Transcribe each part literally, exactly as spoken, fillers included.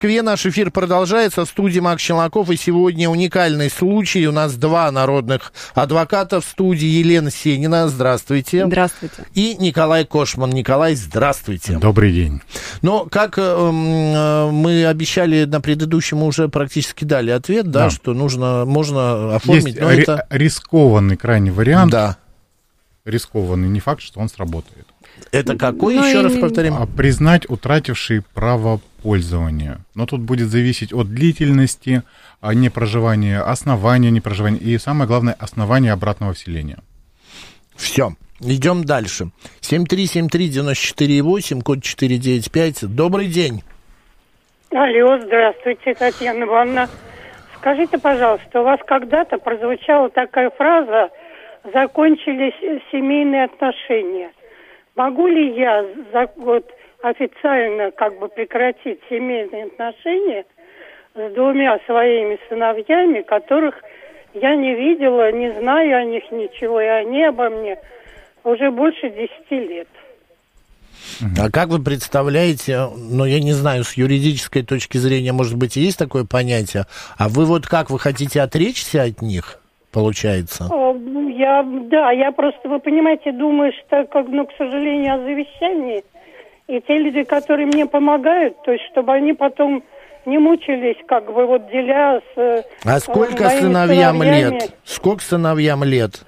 Наш эфир продолжается. В студии Макс Челноков. И сегодня уникальный случай. У нас два народных адвоката в студии. Елена Сенина. Здравствуйте. Здравствуйте. И Николай Кошман. Николай, здравствуйте. Добрый день. Но, как э, э, мы обещали на предыдущем, мы уже практически дали ответ, да, да. что нужно, можно оформить. Есть но ри- это... рискованный крайний вариант. Да. Рискованный. Не факт, что он сработает. Это какой, ну, еще и... раз повторим? А признать утративший право пользования. Но тут будет зависеть от длительности непроживания, основания непроживания и, самое главное, основания обратного вселения. Все. Идем дальше. семь три семь три девяносто четыре восемь, код четыре девять пять. Добрый день. Алло, здравствуйте, Татьяна Ивановна. Скажите, пожалуйста, у вас когда-то прозвучала такая фраза «закончились семейные отношения». Могу ли я за, вот, официально как бы прекратить семейные отношения с двумя своими сыновьями, которых я не видела, не знаю о них ничего, и они обо мне уже больше десяти лет? А как вы представляете, ну, я не знаю, с юридической точки зрения, может быть, есть такое понятие, а вы вот как, вы хотите отречься от них, получается? Я, да, я просто, вы понимаете, думаю, что, как, ну, к сожалению, о завещании, и те люди, которые мне помогают, то есть, чтобы они потом не мучились, как бы, вот, деля с... А сколько сыновьям сыновьями. лет? Сколько сыновьям лет?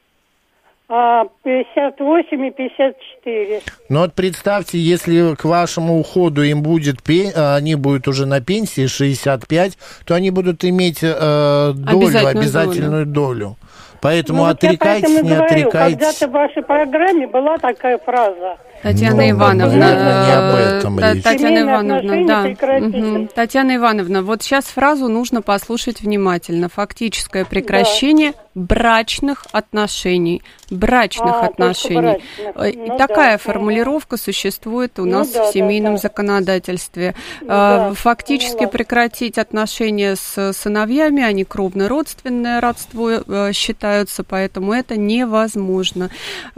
пятьдесят восемь и пятьдесят четыре. Ну вот представьте, если к вашему уходу им будет, пен... они будут уже на пенсии шестьдесят пять, то они будут иметь э, долю, обязательную, обязательную долю. долю. Поэтому ну, отрекайтесь, вот не говорю, отрекайтесь. Когда-то в вашей программе была такая фраза. Татьяна ну, Ивановна, не об этом Та- речь. Татьяна Ивановна, да. Угу. Татьяна Ивановна, вот сейчас фразу нужно послушать внимательно. Фактическое прекращение да. брачных отношений. Брачных а, отношений. Брачных. И ну, такая да. формулировка существует у нас ну, да, в семейном да, да. законодательстве. Да. Фактически ну, прекратить отношения с сыновьями, они кровно-родственное родство считаются, поэтому это невозможно.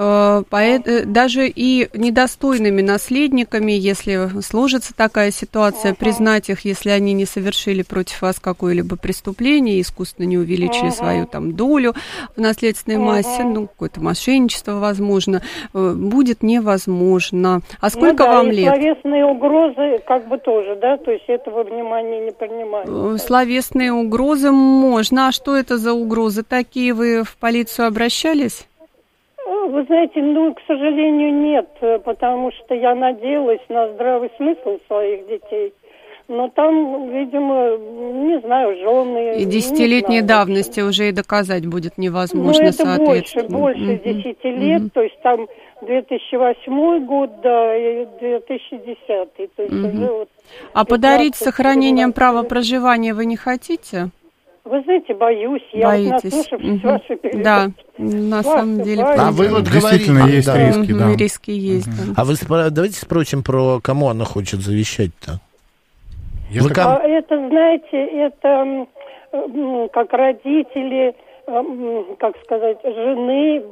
Даже и недостойными наследниками, если сложится такая ситуация, uh-huh. признать их, если они не совершили против вас какое-либо преступление, искусственно не увеличили uh-huh. свою там долю в наследственной uh-huh. массе, ну, какое-то мошенничество, возможно, будет невозможно. А сколько ну, да, вам и лет? Словесные угрозы как бы тоже, да, то есть этого внимания не принимают. Словесные угрозы можно. А что это за угрозы такие? Вы в полицию обращались? Вы знаете, ну, к сожалению, нет, потому что я надеялась на здравый смысл своих детей. Но там, видимо, не знаю, жены... И десятилетней давности уже и доказать будет невозможно, ну, это соответственно. больше, больше mm-hmm. десяти лет, mm-hmm. то есть там две тысячи восьмой год, да, и две тысячи десятый. То есть mm-hmm. уже вот а подарить с сохранением права проживания вы не хотите? Вы знаете, боюсь. Я Боитесь. Вот наслушавшись угу. вашей передачи. Да, на самом деле. А вы вот действительно говорите, есть да. риски, да. Риски есть. Угу. Да. А вы давайте спросим, про кому она хочет завещать-то? Вы так... а, это, знаете, это как родители, как сказать, жены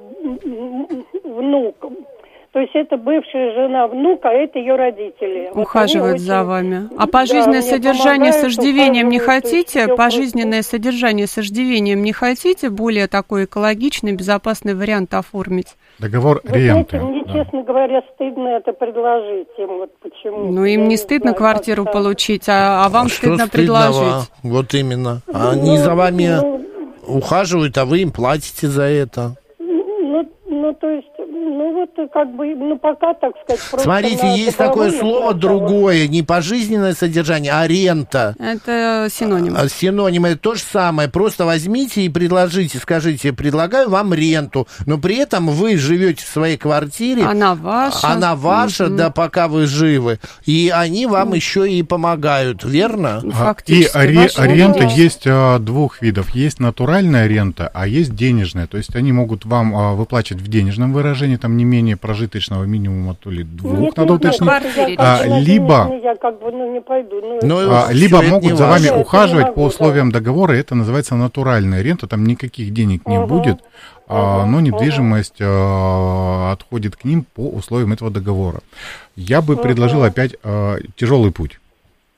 внука. То есть это бывшая жена внука, а это ее родители. Ухаживают вот за очень... вами. А пожизненное да, содержание с иждивением не хотите? Пожизненное просто... содержание с иждивением не хотите? Более такой экологичный, безопасный вариант оформить? Договор Вы ренты. Знаете, мне, да. честно говоря, стыдно это предложить им. Вот почему. Ну, им не, не стыдно знаю, квартиру как-то... получить, а, а вам а стыдно что предложить. Стыдного? Вот именно. Они ну, за вами ну... ухаживают, а вы им платите за это. Ну, ну, то есть, ну, вот, как бы, ну, пока, так сказать, просто... Смотрите, есть такое слово другое, не пожизненное содержание, а рента. Это синоним. А, синоним, это то же самое. Просто возьмите и предложите, скажите, предлагаю вам ренту, но при этом вы живете в своей квартире. Она ваша. Она ваша, mm-hmm. да, пока вы живы. И они вам mm-hmm. еще и помогают, верно? Фактически. И ре- рента есть а, двух видов. Есть натуральная рента, а есть денежная. То есть они могут вам а, выплачивать в денежном выражении, там не менее прожиточного минимума, то ли двух, нет, надо уточнить. А, либо я как бы, ну, не пойду, ну, ну, а, либо могут за вами важно. ухаживать могу, по условиям да. договора, это называется натуральная рента, там никаких денег не uh-huh. будет, uh-huh. а, но недвижимость uh-huh. а, отходит к ним по условиям этого договора. Я бы uh-huh. предложил опять а, тяжелый путь.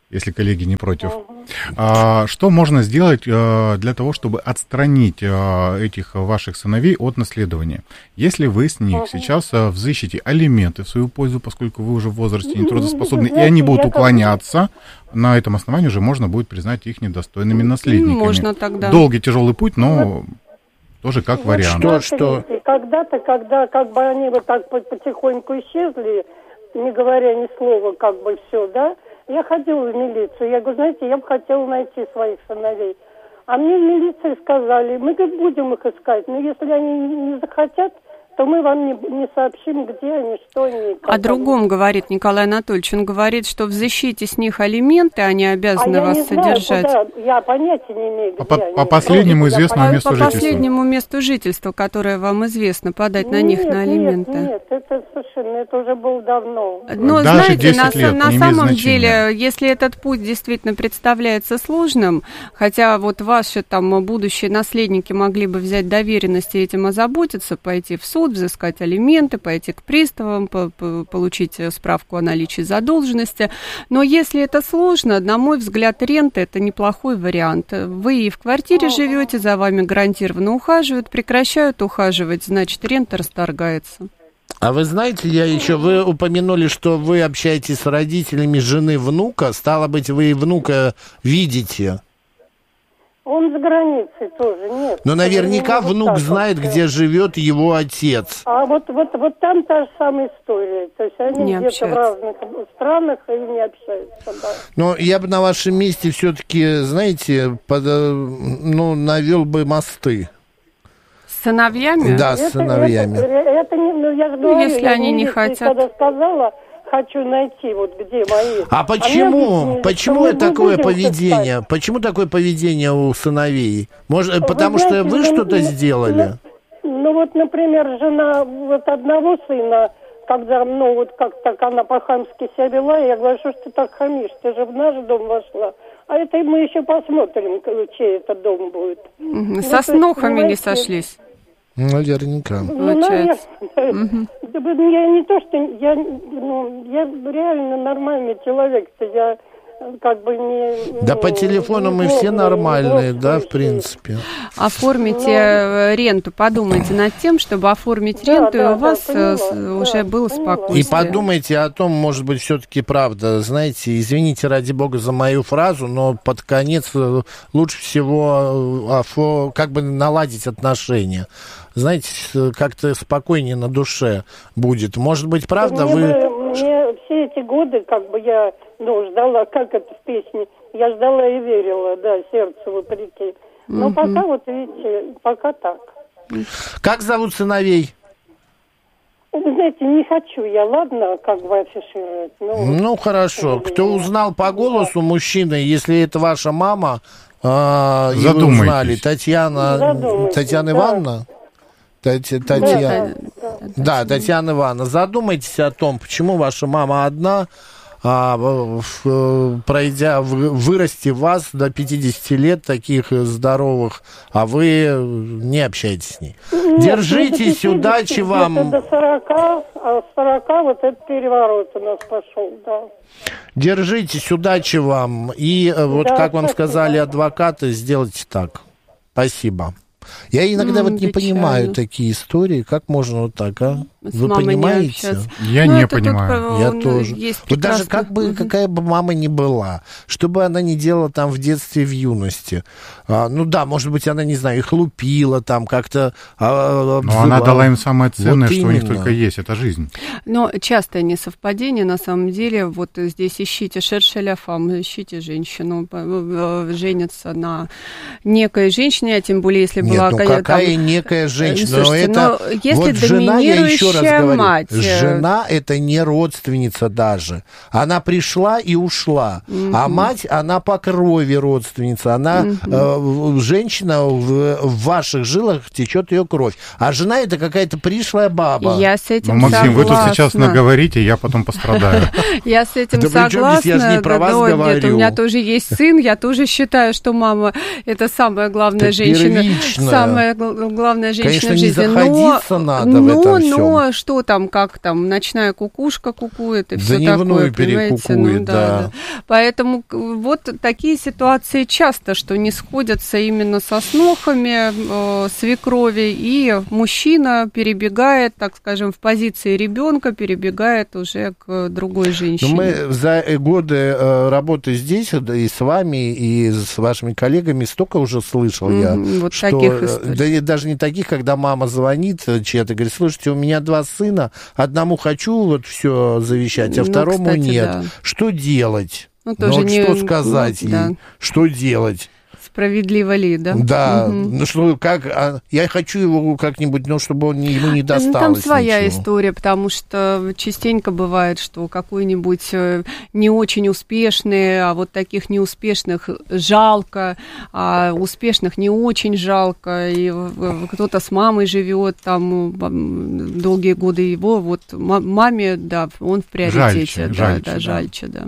если коллеги не против. А, что можно сделать а, для того, чтобы отстранить а, этих ваших сыновей от наследования? Если вы с них сейчас а, взыщете алименты в свою пользу, поскольку вы уже в возрасте нетрудоспособны, и они будут уклоняться, на этом основании уже можно будет признать их недостойными наследниками. Можно тогда. Долгий, тяжелый путь, но тоже как вариант. Что, что? Когда-то, когда как бы они вот так потихоньку исчезли, не говоря ни слова, как бы все, да, я ходила в милицию. Я говорю, знаете, я бы хотела найти своих сыновей. А мне в милиции сказали, мы, говорит, будем их искать, но если они не захотят, то мы вам не, не сообщим, где они, что они. О другом говорит Николай Анатольевич. Он говорит, что взыщите с них алименты, они обязаны а вас я не содержать. Знаю, куда. Я понятия не имею, где по, они. По последнему Просто известному месту по жительства. По последнему месту жительства, которое вам известно, подать нет, на них на алименты. Нет, нет, это совершенно, это уже было давно. Но, Даже знаете, на, лет, на самом деле, если этот путь действительно представляется сложным, хотя вот ваши там будущие наследники могли бы взять доверенность и этим озаботиться, пойти в суд, взыскать алименты, пойти к приставам, по- по- получить справку о наличии задолженности. Но если это сложно, на мой взгляд, рента – это неплохой вариант. Вы и в квартире А-а-а. живете, за вами гарантированно ухаживают, прекращают ухаживать, значит, рента расторгается. А вы знаете, я еще, вы упомянули, что вы общаетесь с родителями жены внука, стало быть, вы и внука видите. Он за границей тоже, нет. Но наверняка внук знает, вот, где живет его отец. А вот, вот, вот там та же самая история. То есть они не где-то общаются. в разных странах и не общаются. Да. Но я бы на вашем месте все-таки, знаете, под, ну, навел бы мосты. С сыновьями? Да, с это, сыновьями. Это, это не, ну, я же ну, говорю, если я они не не хотят. Когда сказала, хочу найти, вот где мои. А почему? А почему мы такое будем поведение? искать. Почему такое поведение у сыновей? Может, Вы потому знаете, что вы ну, что-то ну, сделали? Ну, ну вот, например, жена вот одного сына, когда, ну вот как так она по-хамски себя вела, я говорю, что ж ты так хамишь, ты же в наш дом вошла. А это мы еще посмотрим, чей это дом будет. Угу. Ну, Со снохами не понимаете, сошлись. Наверняка. Ну, наверное. Угу. Я не то, что я, ну, я реально нормальный человек-то, я как бы не... Да ну, по телефону мы все нормальные, да, в принципе. Оформите ренту, подумайте над тем, чтобы оформить Да, ренту, да, и у вас да, с- поняла, уже да, было поняла. спокойствие. И подумайте о том, может быть, все-таки правда. Знаете, извините, ради бога, за мою фразу, но под конец э, лучше всего э, офо- как бы наладить отношения. Знаете, с- как-то спокойнее на душе будет. Может быть, правда, мне, вы... бы- мне все эти годы, как бы я, ну, ждала, как это в песне, я ждала и верила, да, сердцу вопреки. Но Мгм. пока, вот видите, пока так. Как зовут сыновей? Вы знаете, не хочу я, ладно, как бы афишировать. Ну, Ну, хорошо. Кто узнал по голосу мужчины, если это ваша мама, а, и вы Задумайтесь. узнали, Татьяна, Задумайтесь, Татьяна да. Ивановна? Тати- да, Татьяна. да, да. Да, Татьяна Ивановна, задумайтесь о том, почему ваша мама одна, а, в- в- пройдя, в- вырасти вас до пятидесяти лет, таких здоровых, а вы не общаетесь с ней. Нет, Держитесь, ну, до удачи пятидесяти вам. где-то до сорока, а с сорока вот этот переворот у нас пошел, да. Держитесь, удачи вам. И э, вот, Да, как вам спасибо. сказали адвокаты, сделайте так. Спасибо. Я иногда М, вот не печально. понимаю такие истории. Как можно вот так, а? С Вы мамой не понимаете? общаться. Я Ну, не это тут, понимаю. э, Я ну, тоже. есть Вот даже прекрасно. как бы, Мгм. какая бы мама ни была, что бы она ни делала там в детстве, в юности. А, ну да, может быть, она, не знаю, их лупила там как-то. А, Но она дала им самое ценное, Вот что у них именно. только есть, это жизнь. Но частое несовпадение, на самом деле, вот здесь ищите шерше ля фам, ищите женщину, п- э, женится на некой женщине, а тем более, если Нет, была ну какая- какая там, некая женщина? Но слушайте, это, но если вот жена, я еще раз доминирующая говорю, мать, э, жена это не родственница даже. Она пришла и ушла. А мать, она по крови родственница. Она, э, женщина, в, в ваших жилах течет ее кровь. А жена это какая-то пришлая баба. Я с этим Ну, Максим, вы тут согласна. сейчас наговорите, я потом пострадаю. Я с этим Да при чем согласна. здесь? Я же не про Да, вас да, нет, говорю. у меня тоже есть сын, я тоже считаю, что мама это самая главная Это женщина, первичная. самая гл- главная женщина Конечно, в не жизни. заходиться но, надо в но, этом всём. но Но что там, как там, ночная кукушка кукует и все такое, понимаете? Ну, да, да. Да. Поэтому вот такие ситуации часто, что не сходятся именно со снохами э, свекрови, и мужчина перебегает, так скажем, в позиции ребенка, перебегает уже к другой женщине. Но мы за годы э, работы здесь, и с вами, и с вашими коллегами столько уже слышал mm-hmm, я, вот что, таких историй. Да и даже не таких, когда мама звонит чья-то, говорит, слушайте, у меня два сына, одному хочу вот все завещать, а ну, второму кстати, нет. Да. Что делать? Ну, тоже ну, вот не... что сказать ну, ей? Да. Что делать? Справедливо ли, да? Да, угу. ну что, как, а, я хочу его как-нибудь, ну, чтобы он, ему не досталось. Ну, там своя ничего. История, потому что частенько бывает, что какой-нибудь не очень успешный, а вот таких неуспешных жалко, а успешных не очень жалко, и кто-то с мамой живет там долгие годы его, вот маме, да, он в приоритете. Жальче, да, жальче, да, да. жальче, да.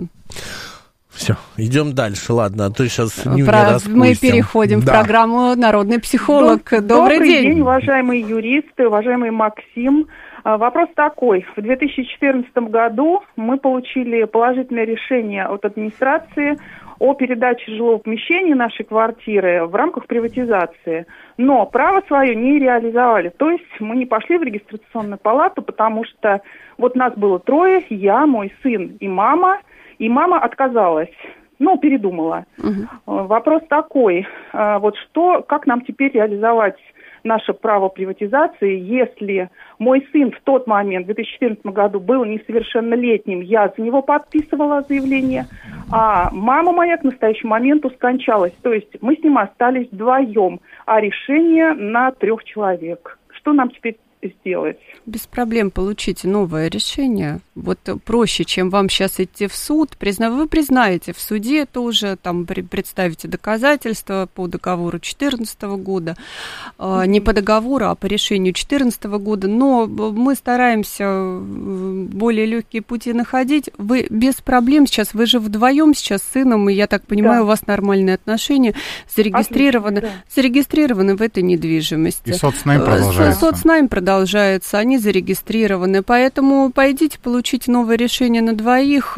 Все, идем дальше, ладно, а то сейчас Ню Про... не распустим. Мы переходим да. в программу «Народный психолог». Добрый, Добрый день. день. день, уважаемые юристы, уважаемый Максим. Вопрос такой. В две тысячи четырнадцатом году мы получили положительное решение от администрации о передаче жилого помещения нашей квартиры в рамках приватизации. Но право свое не реализовали. То есть мы не пошли в регистрационную палату, потому что вот нас было трое, я, мой сын и мама. И мама отказалась, ну, передумала. Uh-huh. Вопрос такой, вот что, как нам теперь реализовать наше право приватизации, если мой сын в тот момент, в две тысячи четырнадцатом году, был несовершеннолетним, я за него подписывала заявление, а мама моя к настоящему моменту скончалась. То есть мы с ним остались вдвоем, а решение на трех человек. Что нам теперь сделать? Без проблем получите новое решение. Вот проще, чем вам сейчас идти в суд. Призна... Вы признаете в суде тоже, там представите доказательства по договору две тысячи четырнадцатого года. Mm-hmm. Не по договору, а по решению две тысячи четырнадцатого года. Но мы стараемся более легкие пути находить. Вы без проблем сейчас, вы же вдвоем сейчас с сыном, и я так понимаю, да. у вас нормальные отношения, зарегистрированы, да. зарегистрированы в этой недвижимости. И соцнайм продолжается. Соцнайм продолжается. Продолжается, они зарегистрированы, поэтому пойдите, получите новое решение на двоих.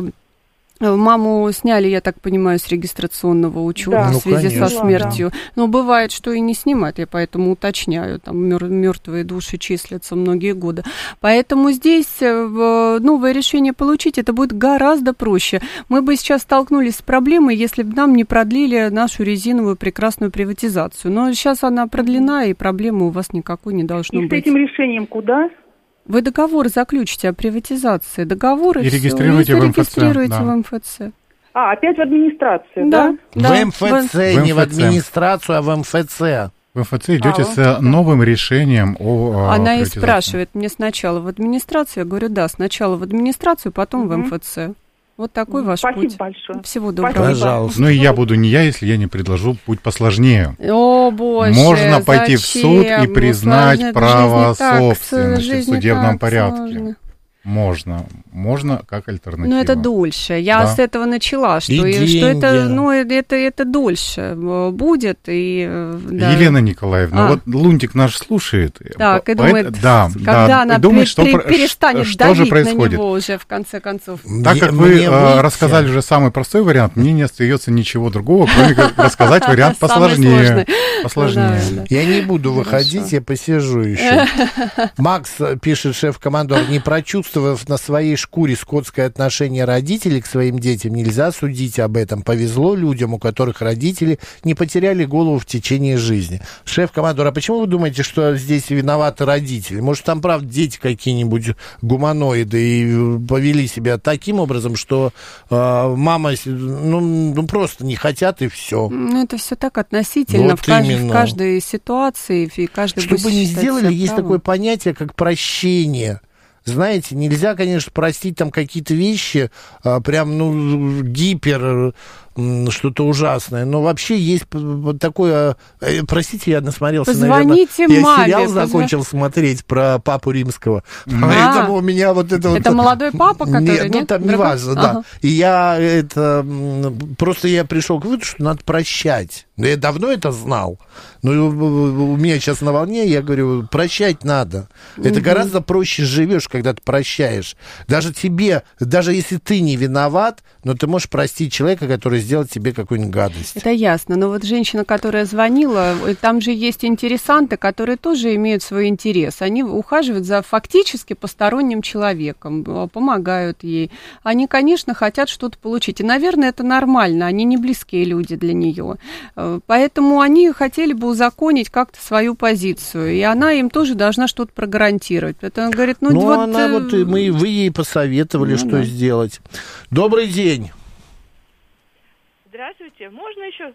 Маму сняли, я так понимаю, с регистрационного учета да. в связи ну, со смертью. Да. Но бывает, что и не снимают, я поэтому уточняю. Там мертвые души числятся многие годы. Поэтому здесь новое решение получить, это будет гораздо проще. Мы бы сейчас столкнулись с проблемой, если бы нам не продлили нашу резиновую прекрасную приватизацию. Но сейчас она продлена, и проблемы у вас никакой не должно и быть. И с этим решением куда? Вы договор заключите о приватизации, договор и, и регистрируйте, все, и в, МФЦ, регистрируйте да. в МФЦ. А, опять в администрацию, да? да? В МФЦ, в... не в администрацию, а в МФЦ. В МФЦ идете а, с новым решением о Она и спрашивает мне сначала в администрацию, я говорю, да, сначала в администрацию, потом угу. в МФЦ. Вот такой ваш Спасибо путь. большое. Всего доброго. Пожалуйста. Ну и я буду не я, если я не предложу путь посложнее. О, боже, можно пойти зачем? в суд и признать ну, право так, собственности в судебном порядке. Сложно. Можно, можно как альтернатива. Ну, это дольше. Я да. с этого начала, что, и, что это, ну, это, это дольше будет. И, да. Елена Николаевна, а. вот Лунтик наш слушает. Так, и думает, да, когда да, она думает, при, что, при, перестанет что давить же происходит. на него уже, в конце концов. Так как вы э, рассказали уже самый простой вариант, мне не остается ничего другого, кроме как рассказать вариант посложнее. посложнее. Я не буду выходить, я посижу еще. Макс пишет, шеф-командор, не прочувствовал на своей шкуре скотское отношение родителей к своим детям, нельзя судить об этом. Повезло людям, у которых родители не потеряли голову в течение жизни. Шеф-командор, а почему вы думаете, что здесь виноваты родители? Может, там, правда, дети какие-нибудь гуманоиды и повели себя таким образом, что э, мама ну, ну, просто не хотят, и все. Ну, это все так относительно. Вот в, каждой, в каждой ситуации. И каждый Чтобы не сделали, есть такое понятие, как прощение. Знаете, нельзя, конечно, простить там какие-то вещи, а, прям, ну, гипер, что-то ужасное. Но вообще есть вот такое... Простите, я насмотрелся, Позвоните наверное... маме. Я сериал позв... закончил смотреть про Папу Римского. А, Поэтому у меня вот это... Это вот... молодой папа, который... Нет, нет? ну там не важно, да. Ага. И я это... Просто я пришел к выводу, что надо прощать. Я давно это знал. Но у меня сейчас на волне, я говорю, прощать надо. Угу. Это гораздо проще живешь, когда ты прощаешь. Даже тебе, даже если ты не виноват, но ты можешь простить человека, который сделал тебе какую-нибудь гадость. Это ясно. Но вот женщина, которая звонила, там же есть интересанты, которые тоже имеют свой интерес. Они ухаживают за фактически посторонним человеком, помогают ей. Они, конечно, хотят что-то получить. И, наверное, это нормально. Они не близкие люди для нее. Поэтому они хотели бы узаконить как-то свою позицию. И она им тоже должна что-то прогарантировать. Это она говорит, ну, ну вот... она вот, мы, вы ей посоветовали, ну, что да. сделать. Добрый день. Здравствуйте. Можно еще?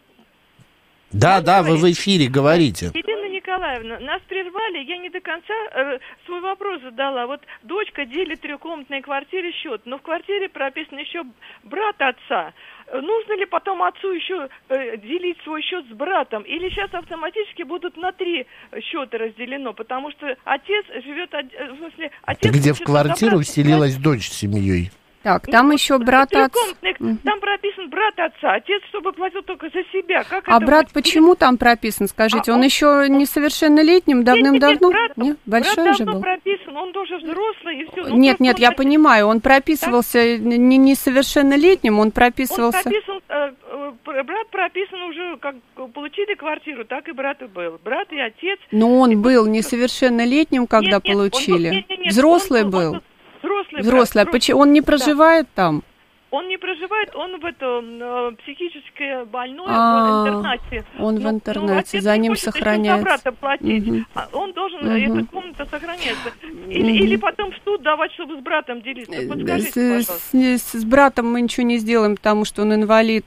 Да, Можно да, говорить? вы в эфире, говорите. Елена Николаевна, нас прервали, я не до конца э, свой вопрос задала. Вот дочка делит трехкомнатной квартире счет, но в квартире прописан еще брат отца. Нужно ли потом отцу еще э, делить свой счет с братом? Или сейчас автоматически будут на три счета разделено? Потому что отец живет... В смысле, отец... Ты где в квартиру вселилась дочь с семьей? Так, там ну, еще брат отца. Там прописан брат отца. Отец, чтобы платил только за себя. Как а это брат будет? Почему там прописан? Скажите, а он, он еще несовершеннолетним, давным-давно? Нет, нет, большой брат же был. прописан, он тоже взрослый и все. Нет, нет, я понимаю, он прописывался так? не несовершеннолетним, он прописывался... Он прописан, э, брат прописан уже, как получили квартиру, так и брат и был. Брат и отец... Но он был несовершеннолетним, когда нет, нет, получили. Он, нет, нет, нет, Взрослый он, был. Он, он, Взрослый, Взрослый. брат, а почему он не проживает да. там? Он не проживает, он в этом э, психически больной, а, в интернате. Он ну, в интернате, ну, за ним сохраняется. За брата платить. Угу. Он должен, угу. эта комната сохраняться. Или, угу. или потом в суд давать, чтобы с братом делиться. Подскажите, с, с, с братом мы ничего не сделаем, потому что он инвалид,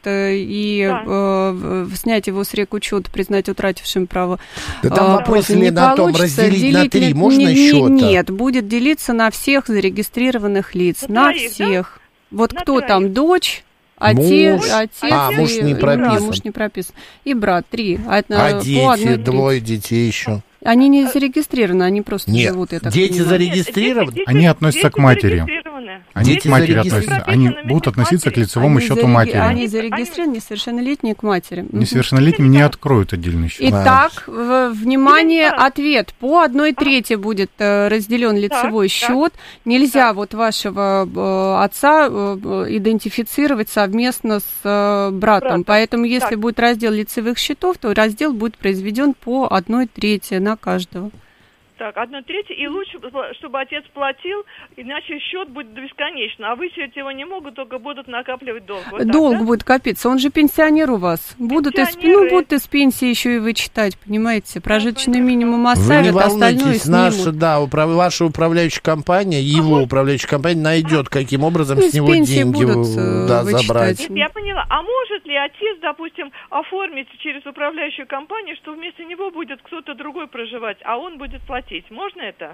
и да. э, снять его с рекучета, признать утратившим право. Да там вопрос не на том, разделить делить, на три, можно не, счета? Нет, будет делиться на всех зарегистрированных лиц, на, на троих, всех. Да? Вот на кто троих. Там дочь, отец, муж. отец а, и, муж не прописан. Да, муж не прописан. И брат, три. А, а дети, двое детей еще. Они не зарегистрированы, они просто Нет, живут, я так дети понимаю. зарегистрированы? Дети, они относятся дети к матери. Они дети к матери относятся. Они будут относиться матери. К лицевому они счету зареги... матери. Они зарегистрированы, несовершеннолетние к матери. Несовершеннолетним не откроют отдельный счет. Итак, внимание, ответ. По одной трети будет разделен лицевой так, счет. Так. Нельзя так. вот вашего отца идентифицировать совместно с братом. Братом. Поэтому, если так. будет раздел лицевых счетов, то раздел будет произведен по одной трети на каждого. Так, одну треть, и лучше, чтобы отец платил, иначе счет будет бесконечно. А высчитать его не могут, только будут накапливать долг. Вот долг так, да? будет копиться. Он же пенсионер у вас. Будут из, ну, будут из пенсии еще и вычитать, понимаете? Прожиточный минимум оставят, остальное снимут. Наша, да, управ... ваша управляющая компания, его а управляющая компания найдет, каким образом ну, с него деньги будут, да, вычитать. забрать. Нет, я поняла. А может ли отец, допустим, оформить через управляющую компанию, что вместо него будет кто-то другой проживать, а он будет платить? Можно это?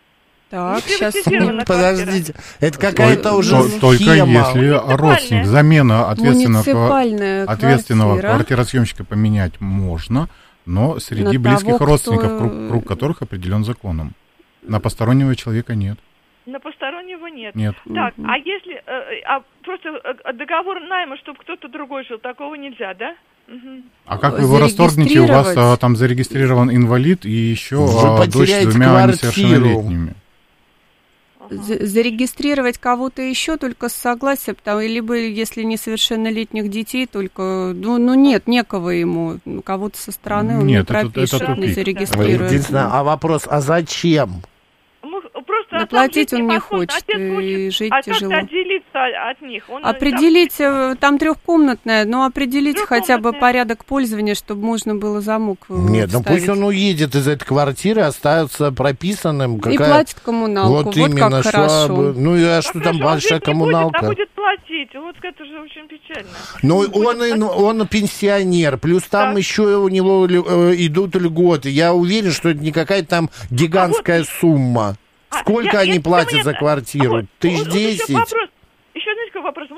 Так, сейчас... Подождите, это какая-то уже Только если родственник, замена ответственного, ответственного квартиросъемщика поменять можно, но среди но близких того, родственников, кто... круг, круг которых определен законом. На постороннего человека нет. На постороннего нет. Нет. Так, а если э, а просто э, договор найма, чтобы кто-то другой жил, такого нельзя, да? Угу. А как вы его расторгнете? У вас а, там зарегистрирован инвалид и еще а, дочь с двумя несовершеннолетними. Зарегистрировать кого-то еще только с согласия, потому, либо если несовершеннолетних детей, только, ну, ну нет, некого ему, кого-то со стороны он нет, не пропишет, это, это не зарегистрирует. А вопрос, а зачем? Да платить он не хочет, и жить а тяжело. А как отделиться от них? Он, определить, там, там трехкомнатная, но определить хотя бы порядок пользования, чтобы можно было замок Нет, вставить. Ну пусть он уедет из этой квартиры, остается прописанным. Какая... И платит коммуналку, вот, вот именно, как хорошо. Что, ну, а ну, что там хорошо, большая коммуналка? Будет, а будет платить, вот это же очень печально. Ну, он, он, он пенсионер, плюс там да. еще у него идут льготы. Я уверен, что это не какая-то там гигантская а вот... сумма. Сколько а, они я, платят я, за квартиру? А вот, Тысяч десять? Еще вопрос, еще знаете, какой вопрос?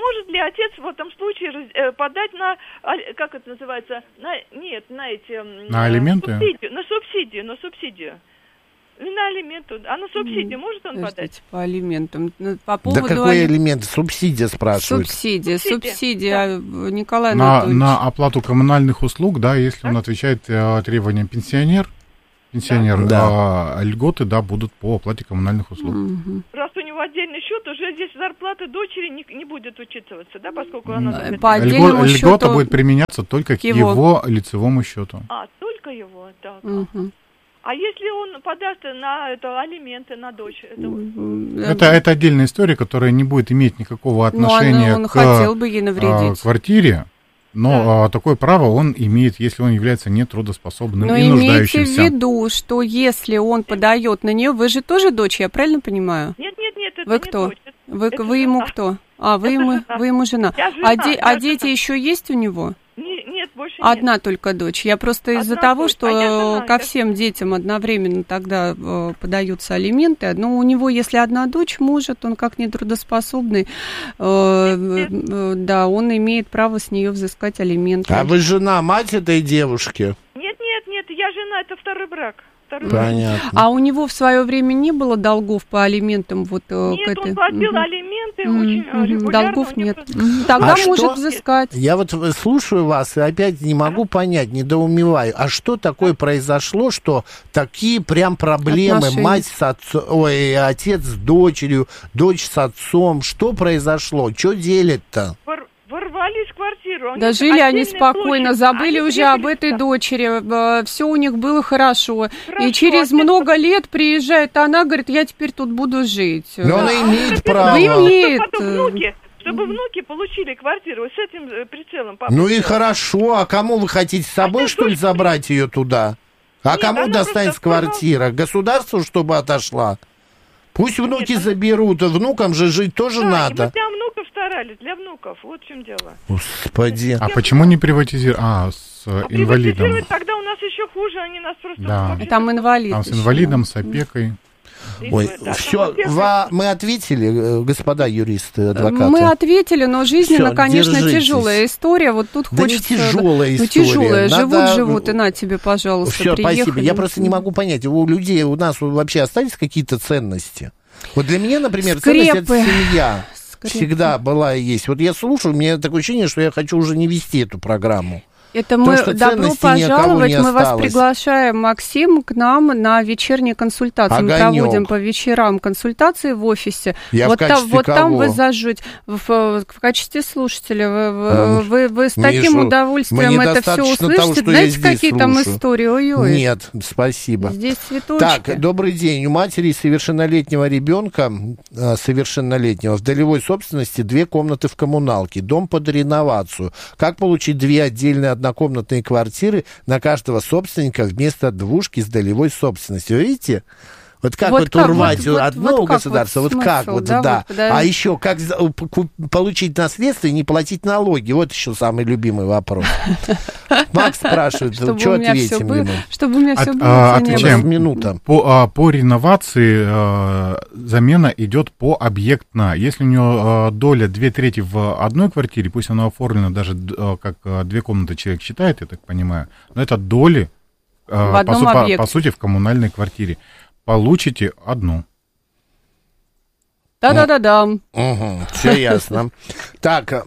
может ли отец в этом случае подать на, как это называется, на, нет, на эти... На алименты? Субсидию, на субсидию, на субсидию. Не на алименты, а на субсидию может он подать? По алиментам. По поводу да какой алимент? Субсидия спрашивают. Субсидия, субсидия, субсидия. Да. Николай на, Анатольевич. На оплату коммунальных услуг, да, если а? он отвечает э, требованиям пенсионер, пенсионер, да. э, льготы, да, будут по оплате коммунальных услуг. Угу. Раз у него отдельный счет, уже здесь зарплата дочери не, не будет учитываться, да, поскольку она... По отдельному Льго, счету... Льгота будет применяться только к его, его лицевому счету. А, только его, так. Угу. А если он подаст на это алименты на дочь? Это... Это, это отдельная история, которая не будет иметь никакого отношения он, он к хотел бы ей навредить. квартире, но да. а, такое право он имеет, если он является нетрудоспособным но и нуждающимся. Но имейте в виду, что если он подает на нее, вы же тоже дочь, я правильно понимаю? Нет, нет, нет, это вы не кто? дочь. Вы, это вы ему кто? А, вы ему, жена. вы ему жена. Я жена а де, а дети жена. еще есть у него? Не, нет, больше Одна нет. только дочь. Я просто из-за того, дочь. что а жена, ко я... всем детям одновременно тогда э, подаются алименты, но у него, если одна дочь, может, он как нетрудоспособный, э, нет, нет. Э, да, он имеет право с нее взыскать алименты. А вы жена, мать этой девушки? Нет, нет, нет, я жена, это второй брак. Понятно. А у него в свое время не было долгов по алиментам? Вот, нет, к этой... он платил угу. алименты mm-hmm. очень mm-hmm. регулярно. Долгов нет. Просто... Тогда а может что? взыскать. Я вот слушаю вас и опять не могу понять, недоумеваю. А что такое произошло, что такие прям проблемы? Отношения. Мать с отцом, ой, отец с дочерью, дочь с отцом. Что произошло? Что делят-то? Ворвались в квартиру. Да жили они спокойно, площадь. Забыли они уже об этой дочери, все у них было хорошо. хорошо. И через отец... много лет приезжает она, говорит, я теперь тут буду жить. Но она имеет право. Имеет. Внуки, чтобы внуки получили квартиру с этим прицелом. Папа. Ну и хорошо, а кому вы хотите с собой, а что ли, забрать ее туда? А Нет, кому достанется квартира? Государству, чтобы отошла? Пусть внуки Нет, заберут, внукам же жить тоже да, надо. И мы для внуков старались, для внуков, вот в чем дело. Господи. А почему не приватизировать? А, с а инвалидом. Тогда у нас еще хуже, они нас просто... Да. Там инвалид. Там с инвалидом, с опекой. Ой, да, все, ва, мы ответили, господа юристы, адвокаты? Мы ответили, но жизненно, всё, конечно, держитесь. Тяжелая история. Вот тут да хочется... не тяжелая ну, история. тяжелая. Надо... Живут, живут, и на тебе, пожалуйста, Все, приехали. спасибо. Я просто не могу понять, у людей, у нас вообще остались какие-то ценности? Вот для меня, например, Скрепы. ценность — это семья. Скрепы. Всегда была и есть. Вот я слушаю, у меня такое ощущение, что я хочу уже не вести эту программу. Это мы, добро пожаловать, мы вас приглашаем, Максим, к нам на вечерние консультации. Огонек. Мы проводим по вечерам консультации в офисе. Я вот в качестве там, вот кого? там вы зажжете, в, в качестве слушателя, вы, а, вы, вы с таким Мишу, удовольствием это все услышите. Того, знаете, какие там слушаю. Истории? Ой-ой. Нет, спасибо. Здесь цветочки. Так, добрый день. У матери совершеннолетнего ребенка, совершеннолетнего, в долевой собственности две комнаты в коммуналке, дом под реновацию. Как получить две отдельные однокомнатные квартиры на каждого собственника вместо двушки с долевой собственностью. Видите? Вот как вот, вот как, урвать вот, одно вот, государство, вот, вот как вот, да. да. Вот, да. А еще как получить наследство и не платить налоги. Вот еще самый любимый вопрос. Макс спрашивает, что ответим ему? Чтобы у меня все было. Отвечаем. Минута. По реновации замена идет пообъектно. Если у него доля две трети в одной квартире, пусть она оформлена даже как две комнаты человек считает, я так понимаю, но это доли, по, по, по сути, в коммунальной квартире. Получите одну. Да-да-да-да. Угу, все ясно. Так,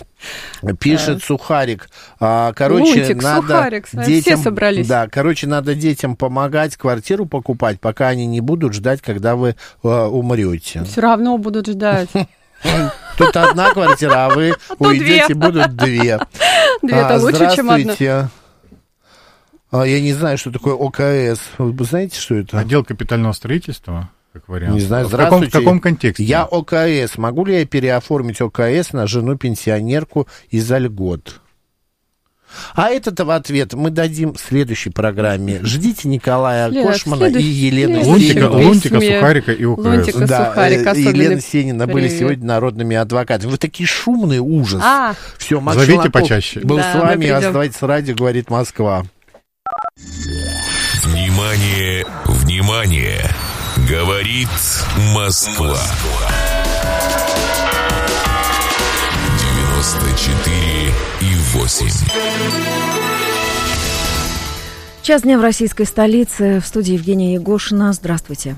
пишет Сухарик. Короче, Лунтик, надо Сухарик, детям, все собрались. Да, короче, надо детям помогать квартиру покупать, пока они не будут ждать, когда вы умрете. Все равно будут ждать. Тут одна квартира, а вы уйдете, будут две. Две-то лучше, чем одна. Здравствуйте. Я не знаю, что такое ОКС. Вы знаете, что это? Отдел капитального строительства, как вариант. Не знаю, в каком, в каком контексте? Я ОКС. Могу ли я переоформить ОКС на жену-пенсионерку из-за льгот? А этот-то ответ мы дадим в следующей программе. Ждите Николая След... Кошмана и Елену Лунтика, Лунтика, Сухарика и ОКС. Лунтика, да, Сухарик, Елена Сенина были сегодня народными адвокатами. Вы такие шумные, ужас. А. Все, Макс Зовите Челноков почаще. был да, с вами. Оставайтесь с радио, говорит Москва. Внимание, внимание! Говорит Москва. девяносто четыре и восемь. Час дня в российской столице. В студии Евгения Егошина. Здравствуйте.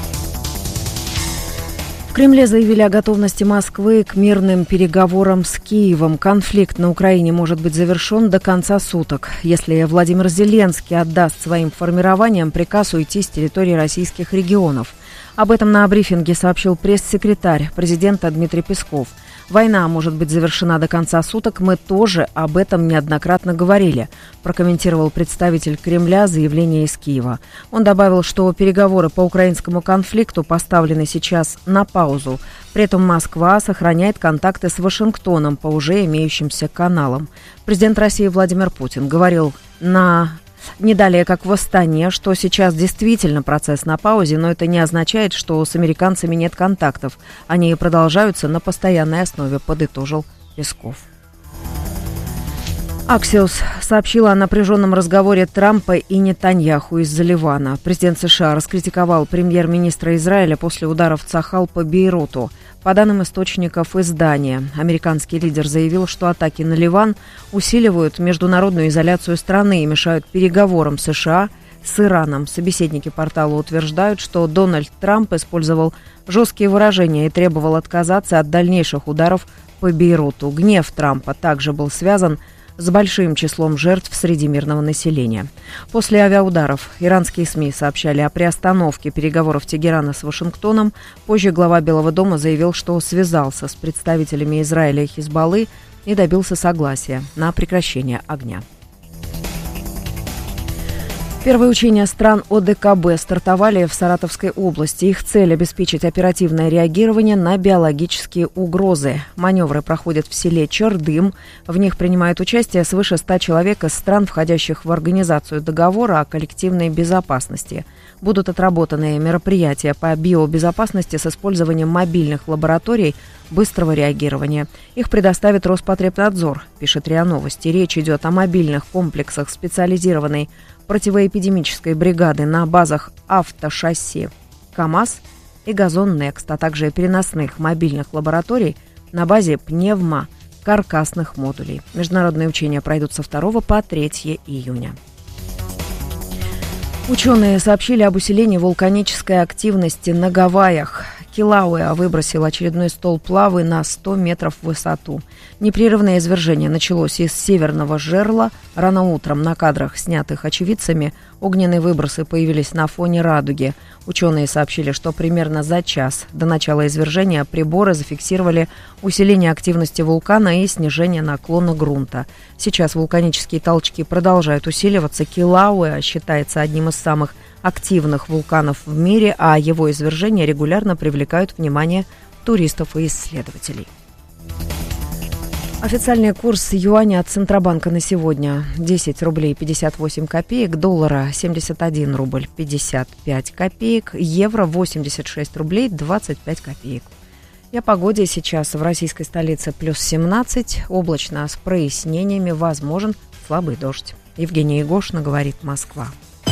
В Кремле заявили о готовности Москвы к мирным переговорам с Киевом. Конфликт на Украине может быть завершен до конца суток, если Владимир Зеленский отдаст своим формированиям приказ уйти с территории российских регионов. Об этом на брифинге сообщил пресс-секретарь президента Дмитрий Песков. Война может быть завершена до конца суток, мы тоже об этом неоднократно говорили, прокомментировал представитель Кремля заявление из Киева. Он добавил, что переговоры по украинскому конфликту поставлены сейчас на паузу. При этом Москва сохраняет контакты с Вашингтоном по уже имеющимся каналам. Президент России Владимир Путин говорил на... не далее, как в Астане, что сейчас действительно процесс на паузе, но это не означает, что с американцами нет контактов. Они продолжаются на постоянной основе, подытожил Песков. Axios сообщила о напряженном разговоре Трампа и Нетаньяху из-за Ливана. Президент США раскритиковал премьер-министра Израиля после ударов Цахал по Бейруту. По данным источников издания, американский лидер заявил, что атаки на Ливан усиливают международную изоляцию страны и мешают переговорам США с Ираном. Собеседники портала утверждают, что Дональд Трамп использовал жесткие выражения и требовал отказаться от дальнейших ударов по Бейруту. Гнев Трампа также был связан с большим числом жертв среди мирного населения. После авиаударов иранские СМИ сообщали о приостановке переговоров Тегерана с Вашингтоном. Позже глава Белого дома заявил, что связался с представителями Израиля и Хизбаллы и добился согласия на прекращение огня. Первые учения стран О Дэ Ка Бэ стартовали в Саратовской области. Их цель – обеспечить оперативное реагирование на биологические угрозы. Маневры проходят в селе Чердым. В них принимают участие свыше ста человек из стран, входящих в Организацию договора о коллективной безопасности. Будут отработаны мероприятия по биобезопасности с использованием мобильных лабораторий быстрого реагирования. Их предоставит Роспотребнадзор, пишет РИА Новости. Речь идет о мобильных комплексах специализированной противоэпидемической бригады на базах автошасси КАМАЗ и Газон Некст, а также переносных мобильных лабораторий на базе пневмокаркасных модулей. Международные учения пройдут со второго по третье июня. Ученые сообщили об усилении вулканической активности на Гавайях. Килауэа выбросил очередной столб лавы на сто метров в высоту. Непрерывное извержение началось из северного жерла. Рано утром на кадрах, снятых очевидцами, огненные выбросы появились на фоне радуги. Ученые сообщили, что примерно за час до начала извержения приборы зафиксировали усиление активности вулкана и снижение наклона грунта. Сейчас вулканические толчки продолжают усиливаться. Килауэа считается одним из самых активных вулканов в мире, а его извержения регулярно привлекают внимание туристов и исследователей. Официальный курс юаня от Центробанка на сегодня десять рублей пятьдесят восемь копеек, доллара семьдесят один рубль пятьдесят пять копеек, евро восемьдесят шесть рублей двадцать пять копеек. И о погоде сейчас в российской столице плюс семнадцать, облачно с прояснениями, возможен слабый дождь. Евгения Егошина, говорит Москва.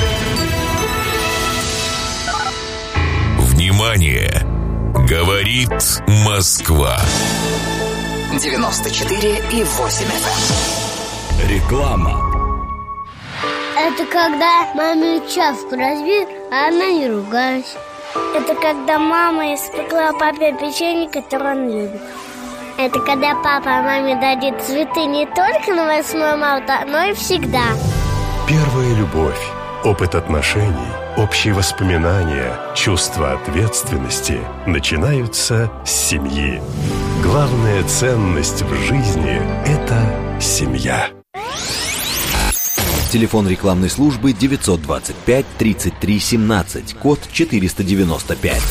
Внимание! Говорит Москва. девяносто четыре и восемь эф эм. Реклама. Это когда маме чашку разбил, а она не ругалась. Это когда мама испекла папе печенье, которое он любит. Это когда папа маме дарит цветы не только на восьмое марта, но и всегда. Первая любовь, опыт отношений, общие воспоминания, чувство ответственности начинаются с семьи. Главная ценность в жизни – это семья. Телефон рекламной службы девятьсот двадцать пять тридцать три семнадцать, код четыреста девяносто пять.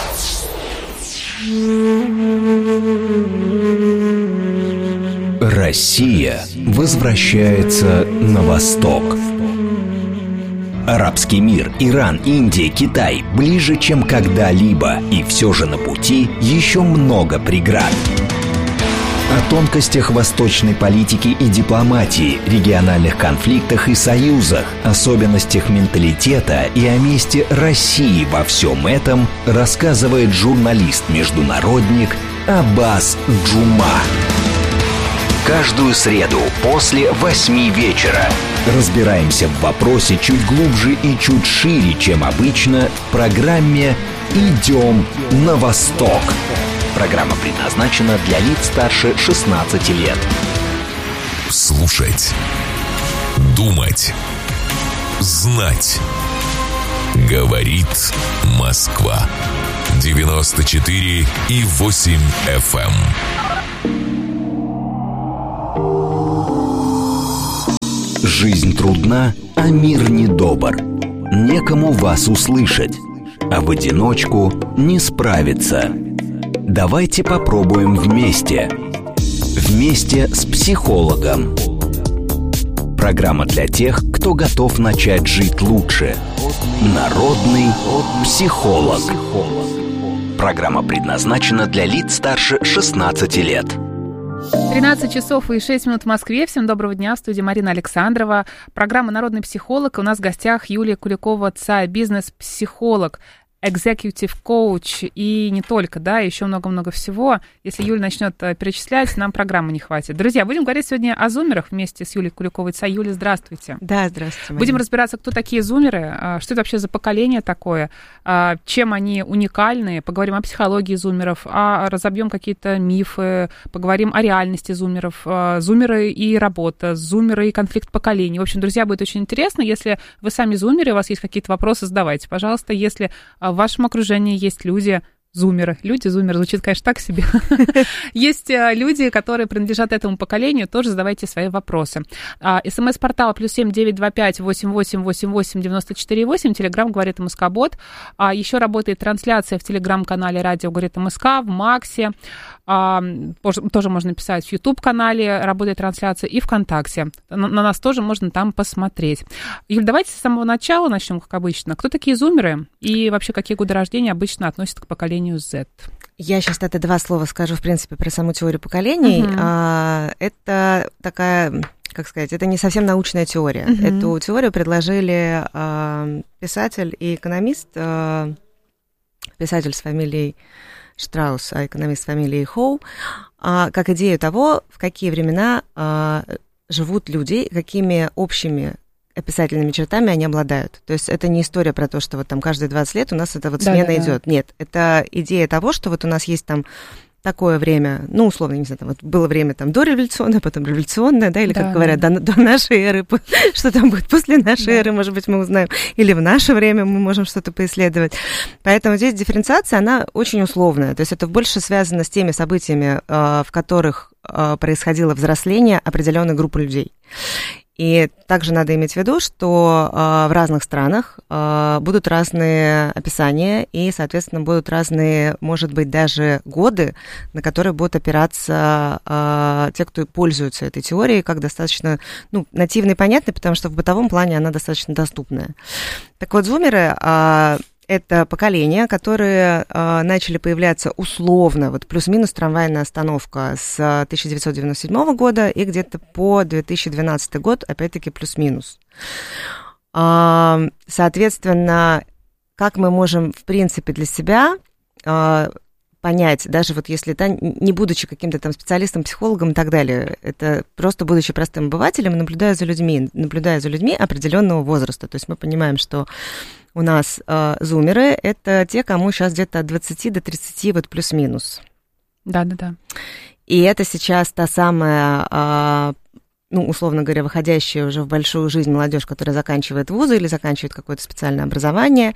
Россия возвращается на восток. Арабский мир, Иран, Индия, Китай ближе, чем когда-либо, и все же на пути еще много преград. О тонкостях восточной политики и дипломатии, региональных конфликтах и союзах, особенностях менталитета и о месте России во всем этом рассказывает журналист-международник Аббас Джума. каждую среду после восьми вечера. Разбираемся в вопросе чуть глубже и чуть шире, чем обычно, в программе «Идем на восток». Программа предназначена для лиц старше шестнадцати лет. Слушать, думать, знать. Говорит Москва. девяносто четыре и восемь эф эм. Жизнь трудна, а мир недобр. Некому вас услышать, а в одиночку не справиться. Давайте попробуем вместе. Вместе с психологом. Программа для тех, кто готов начать жить лучше. Народный психолог. Программа предназначена для лиц старше шестнадцати лет. тринадцать часов и шесть минут в Москве. Всем доброго дня. В студии Марина Александрова. Программа «Народный психолог». У нас в гостях Юлия Куликова-Цай, бизнес-психолог, executive coach и не только, да, еще много-много всего. Если Юля начнет перечислять, нам программы не хватит. Друзья, будем говорить сегодня о зумерах вместе с Юлией Куликовой-Цай. Юля, здравствуйте. Да, здравствуйте, Марина. Будем разбираться, кто такие зумеры, что это вообще за поколение такое, чем они уникальны. Поговорим о психологии зумеров, а разобьем какие-то мифы, поговорим о реальности зумеров, зумеры и работа, зумеры и конфликт поколений. В общем, друзья, будет очень интересно. Если вы сами зумеры, у вас есть какие-то вопросы, задавайте, пожалуйста. Если в вашем окружении есть люди, зумеры. Люди-зумеры звучит, конечно, так себе. Есть люди, которые принадлежат этому поколению, тоже задавайте свои вопросы. СМС-портал плюс семь девять два пять восемь восемь восемь восемь девяносто четыре восемь. Телеграм «Говорит МСК-бот». Еще работает трансляция в телеграм-канале «Радио Говорит МСК», в Максе. Тоже можно писать в YouTube-канале, работает трансляция, и ВКонтакте. На нас тоже можно там посмотреть. Юль, давайте с самого начала начнем, как обычно. Кто такие зумеры и вообще какие годы рождения обычно относятся к поколению Z? Я сейчас это два слова скажу, в принципе, про саму теорию поколений. Uh-huh. Это такая, как сказать, это не совсем научная теория. Uh-huh. Эту теорию предложили писатель и экономист, писатель с фамилией Штраус, а экономист с фамилией Хоу, как идею того, в какие времена живут люди, какими общими описательными чертами они обладают. То есть это не история про то, что вот там каждые двадцать лет у нас эта вот смена да, да, идет. Да. Нет, это идея того, что вот у нас есть там такое время, ну, условно, не знаю, там вот было время там дореволюционное, потом революционное, да, или, да, как говорят, да. до, до нашей эры, что там будет после нашей да. эры, может быть, мы узнаем, или в наше время мы можем что-то поисследовать. Поэтому здесь дифференциация, она очень условная, то есть это больше связано с теми событиями, в которых происходило взросление определенной группы людей. И также надо иметь в виду, что э, в разных странах э, будут разные описания и, соответственно, будут разные, может быть, даже годы, на которые будут опираться э, те, кто пользуются этой теорией, как достаточно, ну, нативно и понятно, потому что в бытовом плане она достаточно доступная. Так вот, зумеры... Э, Это поколение, которые э, начали появляться условно, вот плюс-минус трамвайная остановка с тысяча девятьсот девяносто седьмого года и где-то по две тысячи двенадцатый год, опять-таки плюс-минус. Э, соответственно, как мы можем, в принципе, для себя э, понять, даже вот если это, не будучи каким-то там специалистом, психологом и так далее, это просто будучи простым обывателем, наблюдая за людьми, наблюдая за людьми определенного возраста. То есть мы понимаем, что у нас э, зумеры – это те, кому сейчас где-то от двадцати до тридцати, вот плюс-минус. Да-да-да. И это сейчас та самая, э, ну, условно говоря, выходящая уже в большую жизнь молодежь, которая заканчивает вузы или заканчивает какое-то специальное образование.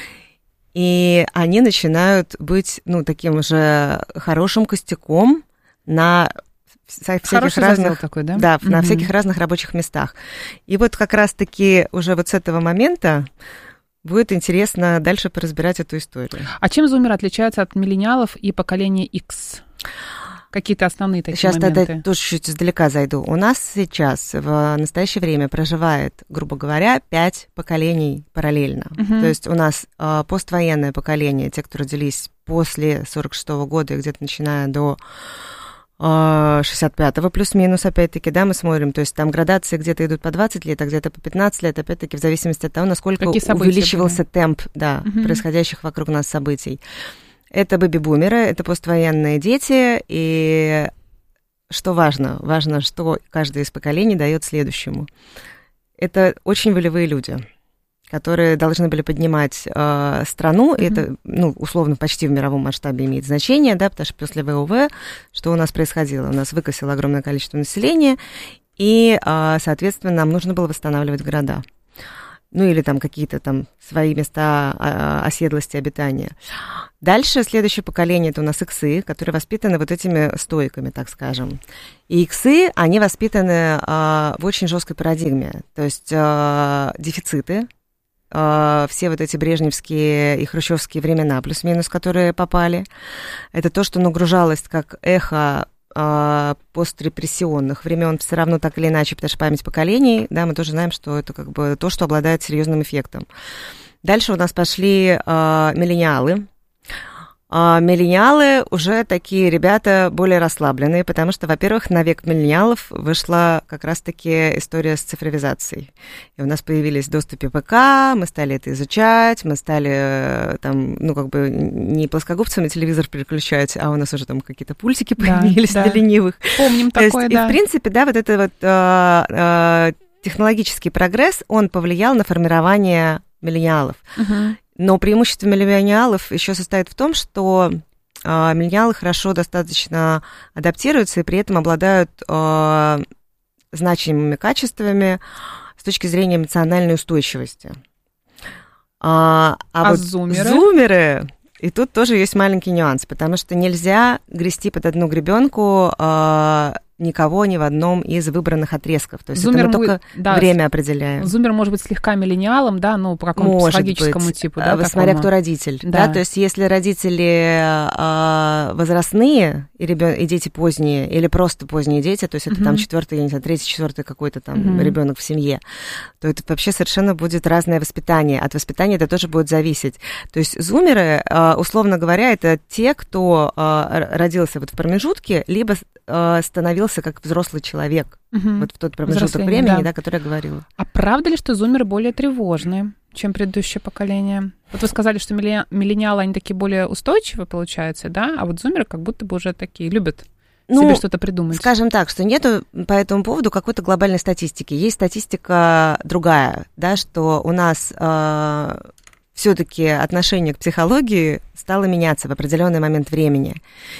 И они начинают быть, ну, таким уже хорошим костяком на всяких Хороший разных, такой, да? Да, mm-hmm. на всяких разных рабочих местах. И вот как раз-таки уже вот с этого момента будет интересно дальше поразбирать эту историю. А чем зумеры отличаются от миллениалов и поколения X? Какие-то основные такие Сейчас моменты? Сейчас тогда тоже чуть издалека зайду. У нас сейчас в настоящее время проживает, грубо говоря, пять поколений параллельно. Uh-huh. То есть у нас э, поствоенное поколение, те, кто родились после сорок шестого года, где-то начиная до э, шестьдесят пятого плюс-минус, опять-таки, да, мы смотрим. То есть там градации где-то идут по двадцать лет, а где-то по пятнадцать лет, опять-таки, в зависимости от того, насколько увеличивался были? темп да, uh-huh. происходящих вокруг нас событий. Это бэби-бумеры, это поствоенные дети, и что важно? Важно, что каждое из поколений дает следующему. Это очень волевые люди, которые должны были поднимать э, страну, mm-hmm. и это, ну, условно, почти в мировом масштабе имеет значение, да, потому что после ВОВ, что у нас происходило? У нас выкосило огромное количество населения, и, э, соответственно, нам нужно было восстанавливать города. Ну, или там какие-то там свои места э, оседлости обитания. Дальше следующее поколение — это у нас иксы, которые воспитаны вот этими стоиками, так скажем. И иксы, они воспитаны э, в очень жесткой парадигме, то есть э, дефициты, все вот эти брежневские и хрущевские времена, плюс-минус, которые попали. Это то, что нагружалось как эхо э, пострепрессионных времен, все равно так или иначе, потому что память поколений, да, мы тоже знаем, что это как бы то, что обладает серьезным эффектом. Дальше у нас пошли э, миллениалы. А миллениалы уже такие ребята более расслабленные, потому что, во-первых, на век миллениалов вышла как раз-таки история с цифровизацией. И у нас появились доступы ПК, мы стали это изучать, мы стали там, ну, как бы не плоскогубцами телевизор переключать, а у нас уже там какие-то пультики появились да, для да. ленивых. Помним То такое, есть, да. И, в принципе, да, вот это вот э, э, технологический прогресс, он повлиял на формирование миллениалов. Uh-huh. Но преимущество миллениалов еще состоит в том, что э, миллениалы хорошо достаточно адаптируются и при этом обладают э, значимыми качествами с точки зрения эмоциональной устойчивости. А, а, а вот зумеры? зумеры, и тут тоже есть маленький нюанс, потому что нельзя грести под одну гребенку э, никого ни в одном из выбранных отрезков. То есть зумер это мы только да, время определяем. Зумер может быть слегка миллениалом, да, ну, по какому-то психологическому быть, типу. Да, смотря такому. кто родитель. Да. Да, то есть если родители э, возрастные, и, ребен... и дети поздние, или просто поздние дети, то есть это uh-huh. там четвертый, я не знаю, третий, четвертый какой-то там uh-huh. ребенок в семье, то это вообще совершенно будет разное воспитание. От воспитания это тоже будет зависеть. То есть зумеры, э, условно говоря, это те, кто э, родился вот в промежутке, либо э, становился как взрослый человек. Угу. Вот в тот промежуток времени, да. Да, который я говорила. А правда ли, что зумеры более тревожные, чем предыдущее поколение? Вот вы сказали, что миллениалы, они такие более устойчивые, получается, да? А вот зумеры как будто бы уже такие любят ну, себе что-то придумать. Скажем так, что нету по этому поводу какой-то глобальной статистики. Есть статистика другая, да, что у нас э, все-таки отношение к психологии стало меняться в определенный момент времени.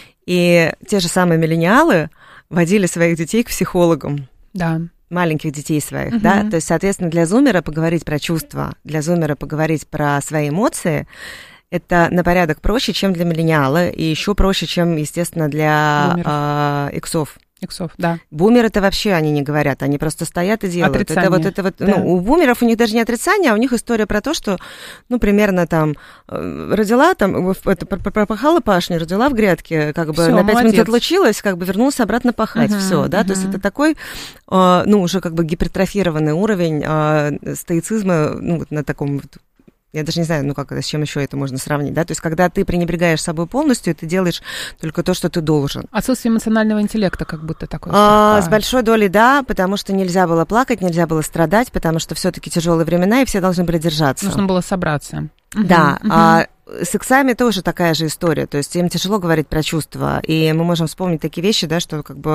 И те же самые миллениалы водили своих детей к психологам. Да. Маленьких детей своих, угу. да. То есть, соответственно, для зумера поговорить про чувства, для зумера поговорить про свои эмоции, это на порядок проще, чем для миллениала, и еще проще, чем, естественно, для э, иксов. Иксов, да. Бумеры-то вообще они не говорят, они просто стоят и делают. Отрицание. Это вот, это вот, да. ну, у бумеров у них даже не отрицание, а у них история про то, что, ну, примерно там родила, там, это, пропахала пашню, родила в грядке, как бы всё, на пять молодец. минут отлучилась, как бы вернулась обратно пахать, uh-huh, все, да, uh-huh. то есть это такой, э, ну, уже как бы гипертрофированный уровень э, стоицизма, ну, вот на таком вот. Я даже не знаю, ну как, с чем еще это можно сравнить, да? То есть, когда ты пренебрегаешь собой полностью, ты делаешь только то, что ты должен. Отсутствие эмоционального интеллекта как будто такое. А, с большой долей, да, потому что нельзя было плакать, нельзя было страдать, потому что все-таки тяжелые времена, и все должны были держаться. Нужно было собраться. Да, угу, а угу. С иксами тоже такая же история, то есть им тяжело говорить про чувства, и мы можем вспомнить такие вещи, да, что как бы,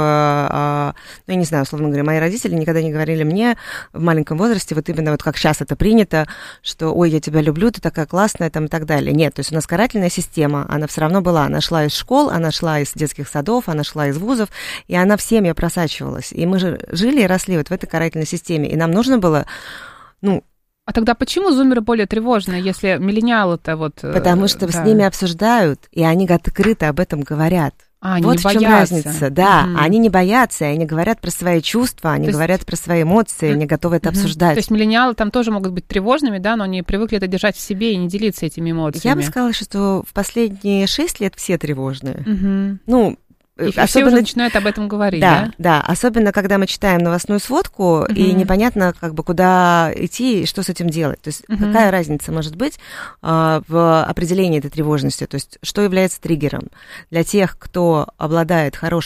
а, ну, я не знаю, условно говоря, мои родители никогда не говорили мне в маленьком возрасте, вот именно вот как сейчас это принято, что, ой, я тебя люблю, ты такая классная, там, и так далее. Нет, то есть у нас карательная система, она все равно была, она шла из школ, она шла из детских садов, она шла из вузов, и она в семьи просачивалась, и мы же жили и росли вот в этой карательной системе, и нам нужно было, ну, А тогда почему зумеры более тревожные, если миллениалы-то вот... Потому что да. с ними обсуждают, и они открыто об этом говорят. А, они вот не в чем боятся. разница, да, Mm-hmm. они не боятся, они говорят про свои чувства, они То говорят есть... про свои эмоции, mm-hmm. они готовы это mm-hmm. обсуждать. То есть миллениалы там тоже могут быть тревожными, да, но они привыкли это держать в себе и не делиться этими эмоциями. Я бы сказала, что в последние шесть лет все тревожные. Mm-hmm. Ну, И особенно... все уже начинают об этом говорить, да? Да, да, особенно когда мы читаем новостную сводку, uh-huh. и непонятно, как бы, куда идти и что с этим делать. То есть uh-huh. какая разница может быть э, в определении этой тревожности, то есть что является триггером. Для тех, кто обладает хорошим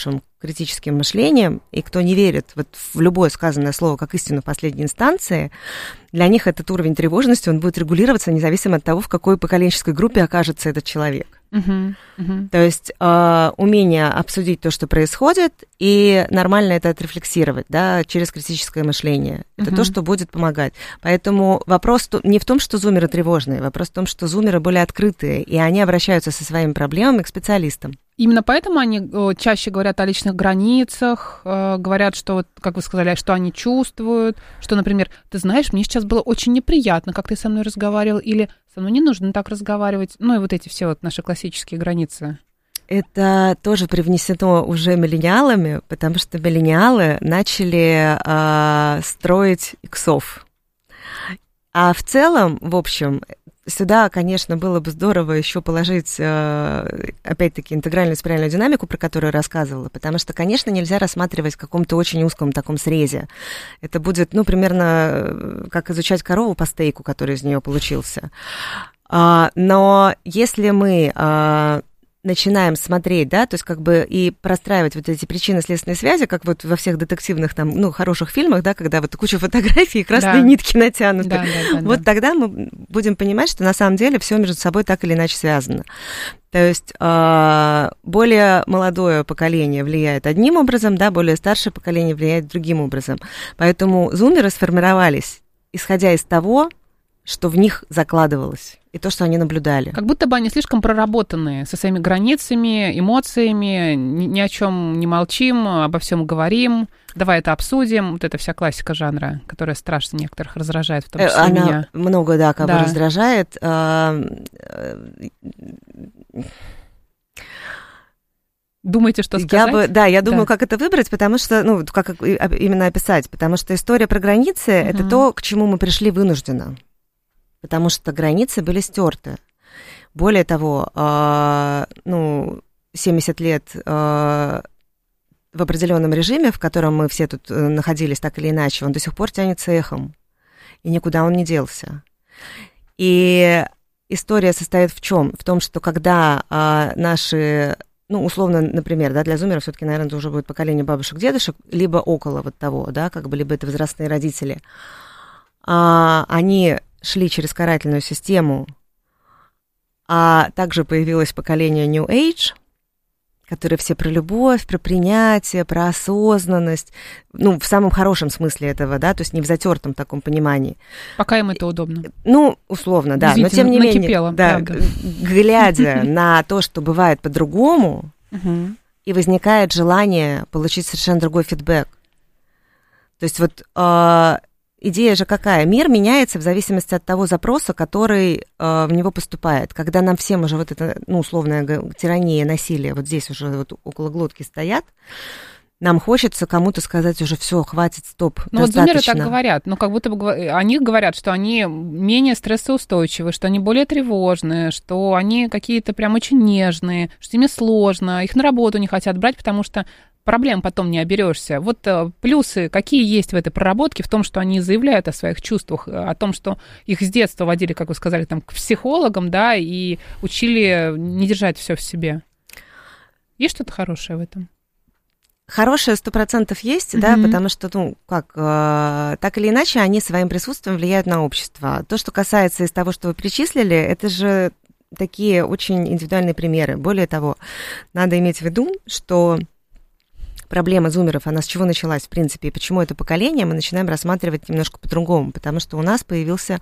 критическим мышлением, и кто не верит вот в любое сказанное слово как истину в последней инстанции, для них этот уровень тревожности, он будет регулироваться независимо от того, в какой поколенческой группе окажется этот человек. Uh-huh, uh-huh. То есть э, умение обсудить то, что происходит, и нормально это отрефлексировать, да, через критическое мышление. Это uh-huh. то, что будет помогать. Поэтому вопрос не в том, что зумеры тревожные, вопрос в том, что зумеры более открытые, и они обращаются со своими проблемами к специалистам. Именно поэтому они чаще говорят о личных границах, говорят, что, вот, как вы сказали, что они чувствуют, что, например, ты знаешь, мне сейчас было очень неприятно, как ты со мной разговаривал, или со мной не нужно так разговаривать. Ну и вот эти все вот наши классические границы. Это тоже привнесено уже миллениалами, потому что миллениалы начали э, строить иксов. А в целом, в общем, сюда, конечно, было бы здорово еще положить, опять-таки, интегральную спиральную динамику, про которую я рассказывала, потому что, конечно, нельзя рассматривать в каком-то очень узком таком срезе. Это будет, ну, примерно как изучать корову по стейку, который из нее получился. Но если мы начинаем смотреть, да, то есть как бы и простраивать вот эти причинно-следственные связи, как вот во всех детективных там, ну, хороших фильмах, да, когда вот куча фотографий и красные да. нитки натянуты. Да, да, да, вот да. тогда мы будем понимать, что на самом деле все между собой так или иначе связано. То есть более молодое поколение влияет одним образом, да, более старшее поколение влияет другим образом. Поэтому зумеры сформировались, исходя из того, что в них закладывалось, и то, что они наблюдали. Как будто бы они слишком проработанные со своими границами, эмоциями, ни, ни о чем не молчим, обо всем говорим, давай это обсудим. Вот это вся классика жанра, которая страшно некоторых раздражает, в том числе Она меня. много, да, кого да. раздражает. Думаете, что сказать? Я бы, да, я думаю, да. как это выбрать, потому что, ну, как именно описать, потому что история про границы uh-huh. – это то, к чему мы пришли вынужденно. Потому что границы были стерты. Более того, э, ну, семьдесят лет э, в определенном режиме, в котором мы все тут находились так или иначе, он до сих пор тянется эхом, и никуда он не делся. И история состоит в чем? В том, что когда э, наши, ну, условно, например, да, для зумеров все-таки, наверное, это уже будет поколение бабушек, дедушек, либо около вот того, да, как бы, либо это возрастные родители, э, они шли через карательную систему, а также появилось поколение New Age, которые все про любовь, про принятие, про осознанность, ну, в самом хорошем смысле этого, да, то есть не в затертом таком понимании. Пока им это удобно. Ну, условно, да, но тем не менее, да, глядя на то, что бывает по-другому, и возникает желание получить совершенно другой фидбэк. То есть вот идея же какая? Мир меняется в зависимости от того запроса, который э, в него поступает. Когда нам всем уже вот это, ну, условная тирания, насилие вот здесь уже вот около глотки стоят, нам хочется кому-то сказать уже все, хватит, стоп, ну, достаточно. Вот зумеры так говорят, но как будто бы они говорят, что они менее стрессоустойчивы, что они более тревожные, что они какие-то прям очень нежные, что ими сложно, их на работу не хотят брать, потому что проблем потом не оберешься. Вот плюсы какие есть в этой проработке, в том, что они заявляют о своих чувствах, о том, что их с детства водили, как вы сказали, там, к психологам, да, и учили не держать все в себе. Есть что-то хорошее в этом? Хорошее сто процентов есть, mm-hmm. да, потому что, ну, как, э, так или иначе, они своим присутствием влияют на общество. То, что касается из того, что вы перечислили, это же такие очень индивидуальные примеры. Более того, надо иметь в виду, что проблема зумеров, она с чего началась, в принципе, и почему это поколение мы начинаем рассматривать немножко по-другому, потому что у нас появился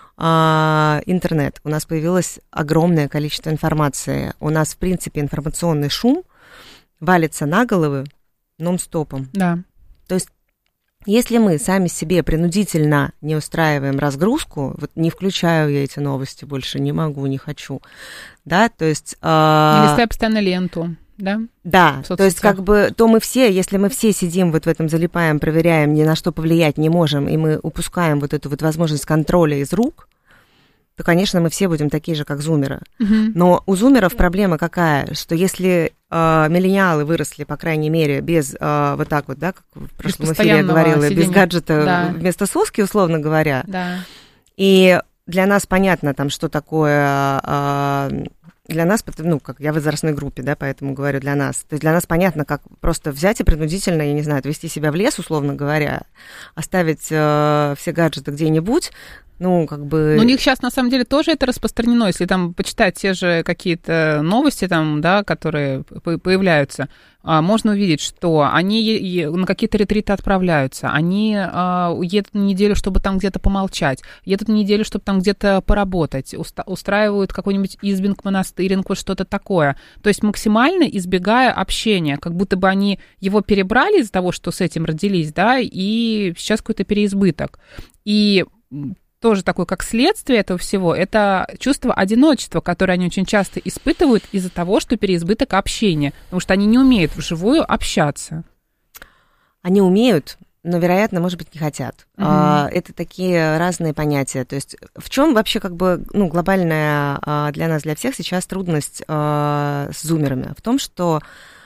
а, интернет, у нас появилось огромное количество информации, у нас, в принципе, информационный шум валится на головы нон-стопом. Да. То есть, если мы сами себе принудительно не устраиваем разгрузку, вот не включаю я эти новости больше, не могу, не хочу, да, то есть... А... Не листай постоянно ленту. Да, да, то есть как бы, то мы все, если мы все сидим вот в этом, залипаем, проверяем, ни на что повлиять не можем, и мы упускаем вот эту вот возможность контроля из рук, то, конечно, мы все будем такие же, как зумеры. Uh-huh. Но у зумеров проблема какая, что если э, миллениалы выросли, по крайней мере, без э, вот так вот, да, как в прошлом эфире я говорила, сидения. Без гаджета да. вместо соски, условно говоря, да. и для нас понятно, там, что такое... Э, для нас, ну, как я в возрастной группе, да, поэтому говорю для нас. То есть для нас понятно, как просто взять и принудительно, я не знаю, отвести себя в лес, условно говоря, оставить э, все гаджеты где-нибудь, ну, как бы... Но у них сейчас, на самом деле, тоже это распространено. Если там почитать те же какие-то новости, там, да, которые появляются, можно увидеть, что они на какие-то ретриты отправляются, они едут на неделю, чтобы там где-то помолчать, едут на неделю, чтобы там где-то поработать, устраивают какой-нибудь избинг, монастыринг, вот что-то такое. То есть максимально избегая общения, как будто бы они его перебрали из-за того, что с этим родились, да, и сейчас какой-то переизбыток. И тоже такое, как следствие этого всего, это чувство одиночества, которое они очень часто испытывают из-за того, что переизбыток общения, потому что они не умеют вживую общаться. Они умеют, но, вероятно, может быть, не хотят. Угу. Это такие разные понятия. То есть в чем вообще как бы ну, глобальная для нас, для всех сейчас трудность с зумерами? В том, что,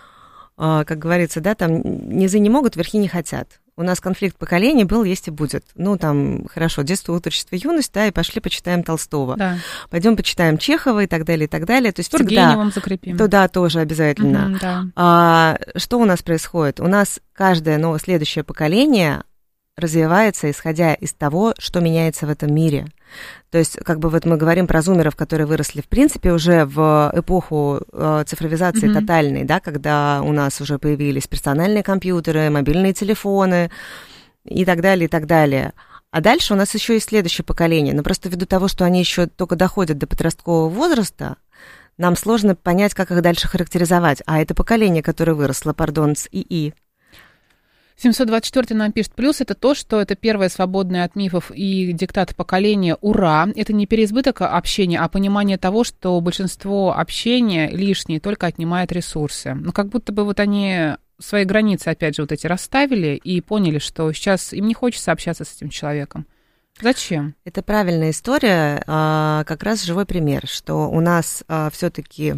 как говорится, да, там низы не могут, верхи не хотят. У нас конфликт поколений был, есть и будет. Ну, там, хорошо, детство, отрочество, юность, да, и пошли почитаем Толстого. Да. Пойдем почитаем Чехова и так далее, и так далее. То есть Тургеневым всегда... закрепим. Туда тоже обязательно. Угу, да. а, что у нас происходит? У нас каждое новое, следующее поколение развивается, исходя из того, что меняется в этом мире. То есть, как бы вот мы говорим про зумеров, которые выросли, в принципе, уже в эпоху э, цифровизации mm-hmm. тотальной, да, когда у нас уже появились персональные компьютеры, мобильные телефоны и так далее, и так далее. А дальше у нас еще и следующее поколение. Но просто ввиду того, что они еще только доходят до подросткового возраста, нам сложно понять, как их дальше характеризовать. А это поколение, которое выросло, пардон, с ИИ. семьсот двадцать четыре нам пишет, плюс это то, что это первое свободное от мифов и диктата поколения. Ура! Это не переизбыток общения, а понимание того, что большинство общения лишнее только отнимает ресурсы. Ну, как будто бы вот они свои границы, опять же, вот эти расставили и поняли, что сейчас им не хочется общаться с этим человеком. Зачем? Это правильная история, как раз живой пример, что у нас все-таки...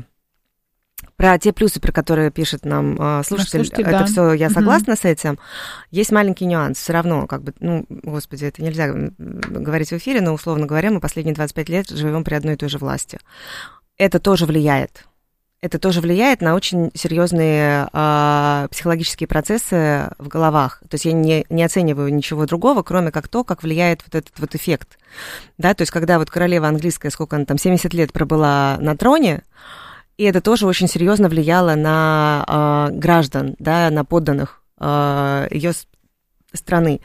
Про те плюсы, про которые пишет нам э, слушатель, слушатель, это да. все, я согласна mm-hmm. с этим. Есть маленький нюанс, все равно, как бы, ну, господи, это нельзя говорить в эфире, но, условно говоря, мы последние двадцать пять лет живем при одной и той же власти. Это тоже влияет. Это тоже влияет на очень серьезные э, психологические процессы в головах. То есть я не, не оцениваю ничего другого, кроме как то, как влияет вот этот вот эффект. Да, то есть когда вот королева английская, сколько она там, семьдесят лет пробыла на троне, и это тоже очень серьезно влияло на э, граждан, да, на подданных э, ее страны.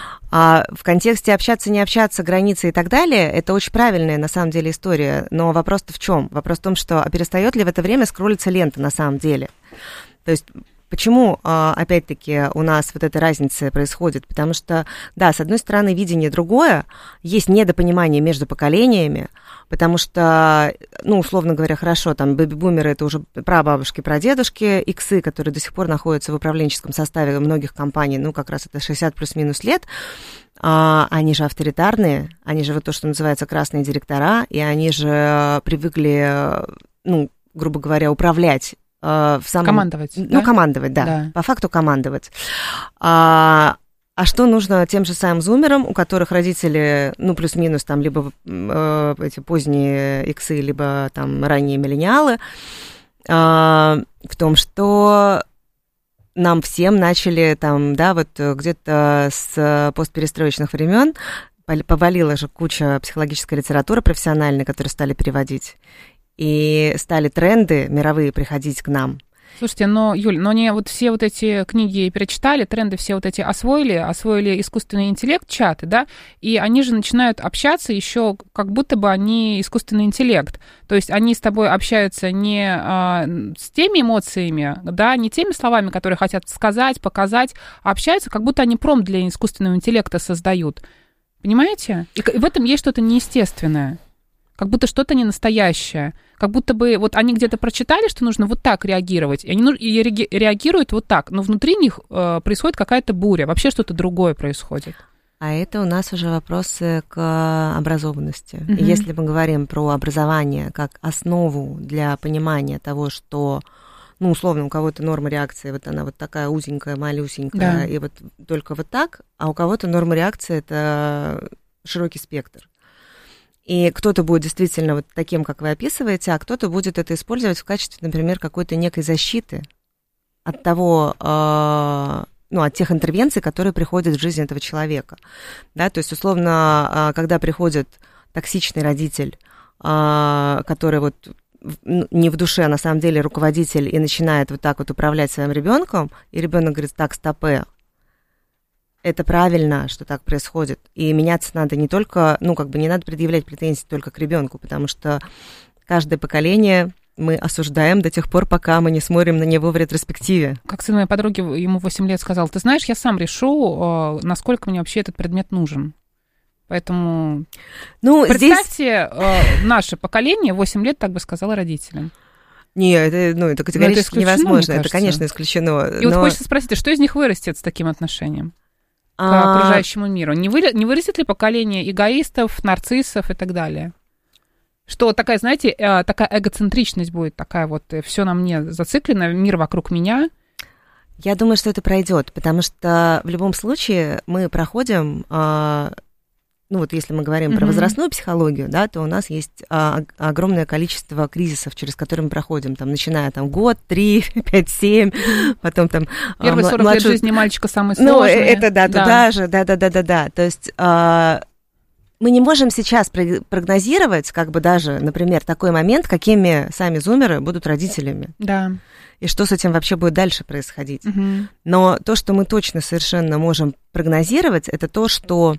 А в контексте общаться, не общаться, границы и так далее, это очень правильная на самом деле история. Но вопрос-то в чем? Вопрос в том, что а перестает ли в это время скроллиться лента на самом деле? То есть почему, опять-таки, у нас вот эта разница происходит? Потому что, да, с одной стороны, видение другое, есть недопонимание между поколениями, потому что, ну, условно говоря, хорошо, там, бэби-бумеры — это уже прабабушки, прадедушки, иксы, которые до сих пор находятся в управленческом составе многих компаний, ну, как раз это шестьдесят плюс-минус лет, а, они же авторитарные, они же вот то, что называется красные директора, и они же привыкли, ну, грубо говоря, управлять в самом... Командовать, Ну, да? командовать, да, да, по факту командовать. А, а что нужно тем же самым зумерам, у которых родители, ну, плюс-минус, там, либо э, эти поздние иксы, либо там ранние миллениалы, э, в том, что нам всем начали там, да, вот где-то с постперестроечных времен повалила же куча психологической литературы профессиональной, которые стали переводить. И стали тренды мировые приходить к нам. Слушайте, но, Юль, но они вот все вот эти книги перечитали, тренды все вот эти освоили, освоили искусственный интеллект, чаты, да, и они же начинают общаться еще как будто бы они искусственный интеллект. То есть они с тобой общаются не а, с теми эмоциями, да, не теми словами, которые хотят сказать, показать, а общаются, как будто они промпт для искусственного интеллекта создают. Понимаете? И в этом есть что-то неестественное. Как будто что-то не настоящее. Как будто бы вот они где-то прочитали, что нужно вот так реагировать, и они и реагируют вот так, но внутри них э, происходит какая-то буря, вообще что-то другое происходит. А это у нас уже вопросы к образованности. Mm-hmm. И если мы говорим про образование как основу для понимания того, что, ну, условно, у кого-то норма реакции, вот она вот такая узенькая, малюсенькая, да. И вот только вот так, а у кого-то норма реакции — это широкий спектр. И кто-то будет действительно вот таким, как вы описываете, а кто-то будет это использовать в качестве, например, какой-то некой защиты от того, э, ну, от тех интервенций, которые приходят в жизнь этого человека. Да, то есть, условно, когда приходит токсичный родитель, э, который вот не в душе, а на самом деле руководитель, и начинает вот так вот управлять своим ребенком, и ребенок говорит: так, стопэ, это правильно, что так происходит. И меняться надо не только, ну, как бы не надо предъявлять претензии только к ребенку, потому что каждое поколение мы осуждаем до тех пор, пока мы не смотрим на него в ретроспективе. Как сын моей подруги, ему восемь лет, сказал: ты знаешь, я сам решу, насколько мне вообще этот предмет нужен. Поэтому ну, представьте, здесь... наше поколение восемь лет так бы сказало родителям. Нет, это, ну, это категорически это невозможно. Это, конечно, исключено. И но... вот хочется спросить, что из них вырастет с таким отношением к а... окружающему миру? Не, вы... не вырастет ли поколение эгоистов, нарциссов и так далее? Что такая, знаете, такая эгоцентричность будет, такая вот, все на мне зациклено, мир вокруг меня. Я думаю, что это пройдет, потому что в любом случае мы проходим... Ну вот если мы говорим mm-hmm. про возрастную психологию, да, то у нас есть а, огромное количество кризисов, через которые мы проходим, там, начиная там год, три, пять, семь, потом там... Первые сорок младший... лет жизни мальчика самые сложные. Ну, это да, да, туда же, да-да-да-да-да. То есть а, мы не можем сейчас прогнозировать, как бы даже, например, такой момент, какими сами зумеры будут родителями. Да. И что с этим вообще будет дальше происходить. Mm-hmm. Но то, что мы точно совершенно можем прогнозировать, это то, что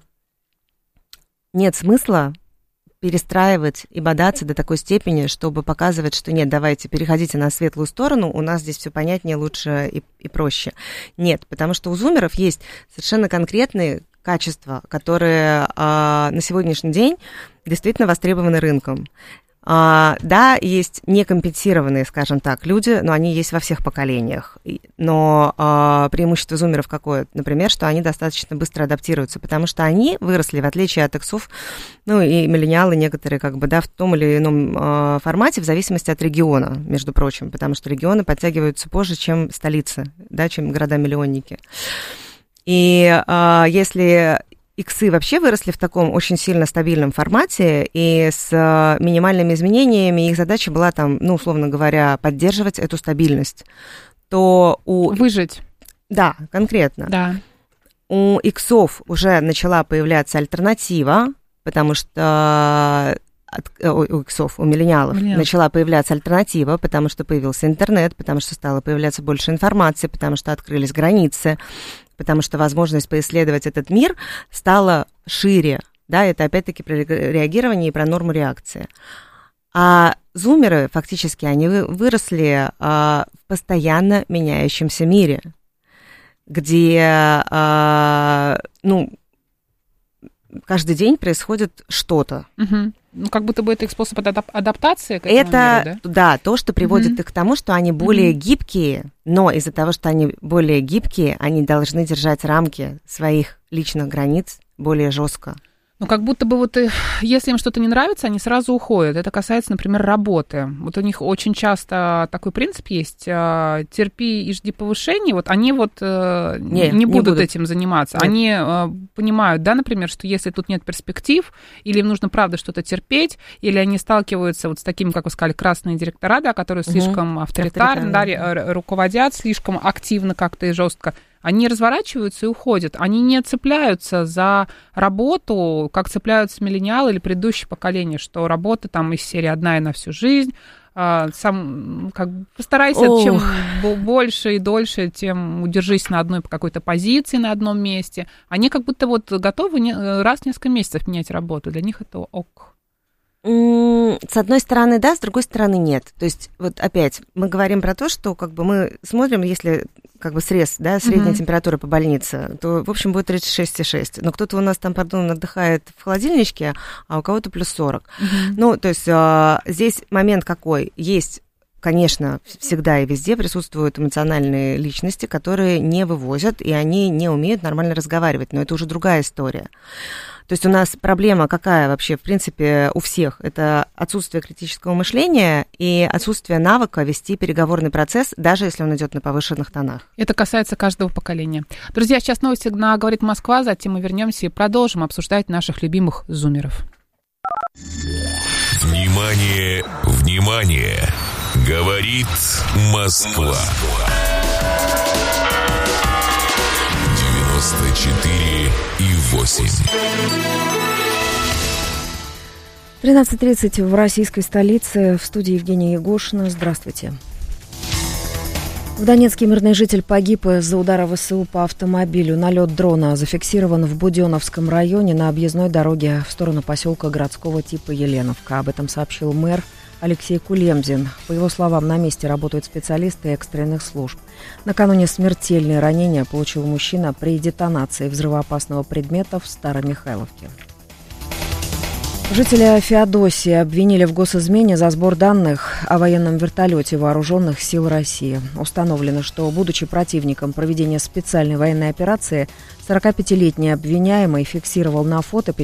нет смысла перестраивать и бодаться до такой степени, чтобы показывать, что нет, давайте, переходите на светлую сторону, у нас здесь все понятнее, лучше и, и проще. Нет, потому что у зумеров есть совершенно конкретные качества, которые а, на сегодняшний день действительно востребованы рынком. А, да, есть некомпенсированные, скажем так, люди, но они есть во всех поколениях. Но а, преимущество зумеров какое? Например, что они достаточно быстро адаптируются, потому что они выросли, в отличие от иксов, ну и миллениалы некоторые, как бы, да, в том или ином а, формате, в зависимости от региона, между прочим, потому что регионы подтягиваются позже, чем столицы, да, чем города-миллионники. И а, если... иксы вообще выросли в таком очень сильно стабильном формате, и с минимальными изменениями их задача была там, ну, условно говоря, поддерживать эту стабильность, то у... Выжить. Да, конкретно. Да. У иксов уже начала появляться альтернатива, потому что... у иксов, у миллениалов Миллион. начала появляться альтернатива, потому что появился интернет, потому что стало появляться больше информации, потому что открылись границы, потому что возможность поисследовать этот мир стала шире. Да, это опять-таки про реагирование и про норму реакции. А зумеры, фактически, они выросли а, в постоянно меняющемся мире, где, а, ну, каждый день происходит что-то. Угу. Ну, как будто бы это их способ адап- адаптации к этому это, миру, да? Да, то, что приводит mm-hmm. их к тому, что они более mm-hmm. гибкие, но из-за того, что они более гибкие, они должны держать рамки своих личных границ более жестко. Ну, как будто бы вот если им что-то не нравится, они сразу уходят. Это касается, например, работы. Вот у них очень часто такой принцип есть: терпи и жди повышения. Вот они вот не, не, будут, не будут этим заниматься. Нет. Они понимают, да, например, что если тут нет перспектив, или им нужно, правда, что-то терпеть, или они сталкиваются вот с такими, как вы сказали, красные директора, да, которые угу. слишком авторитарно, да, руководят, слишком активно как-то и жестко. Они разворачиваются и уходят. Они не цепляются за работу, как цепляются миллениалы или предыдущее поколение, что работа там из серии одна и на всю жизнь. Сам, как, постарайся, Ох. чем больше и дольше, тем удержись на одной какой-то позиции, на одном месте. Они как будто вот готовы раз в несколько месяцев менять работу. Для них это ок. С одной стороны, да, с другой стороны, нет. То есть, вот опять, мы говорим про то, что как бы мы смотрим, если как бы срез, да, средняя uh-huh. температура по больнице, то, в общем, будет тридцать шесть и шесть. Но кто-то у нас там, пардон, отдыхает в холодильничке, а у кого-то плюс сорок. Uh-huh. Ну, то есть, а, здесь момент какой? Есть, конечно, всегда и везде присутствуют эмоциональные личности, которые не вывозят, и они не умеют нормально разговаривать, но это уже другая история. То есть у нас проблема какая вообще, в принципе, у всех? Это отсутствие критического мышления и отсутствие навыка вести переговорный процесс, даже если он идет на повышенных тонах. Это касается каждого поколения. Друзья, сейчас новости на «Говорит Москва», затем мы вернемся и продолжим обсуждать наших любимых зумеров. Внимание, внимание! Говорит Москва. девяносто четыре и восемь. тринадцать тридцать в российской столице. В студии Евгения Егошина. Здравствуйте. В Донецке мирный житель погиб из-за удара ВСУ по автомобилю. Налет дрона зафиксирован в Буденновском районе на объездной дороге в сторону поселка городского типа Еленовка. Об этом сообщил мэр Алексей Кулемзин. По его словам, на месте работают специалисты экстренных служб. Накануне смертельные ранения получил мужчина при детонации взрывоопасного предмета в Старомихайловке. Жители Феодосии обвинили в госизмене за сбор данных о военном вертолете Вооруженных сил России. Установлено, что, будучи противником проведения специальной военной операции, сорокапятилетний обвиняемый фиксировал на фото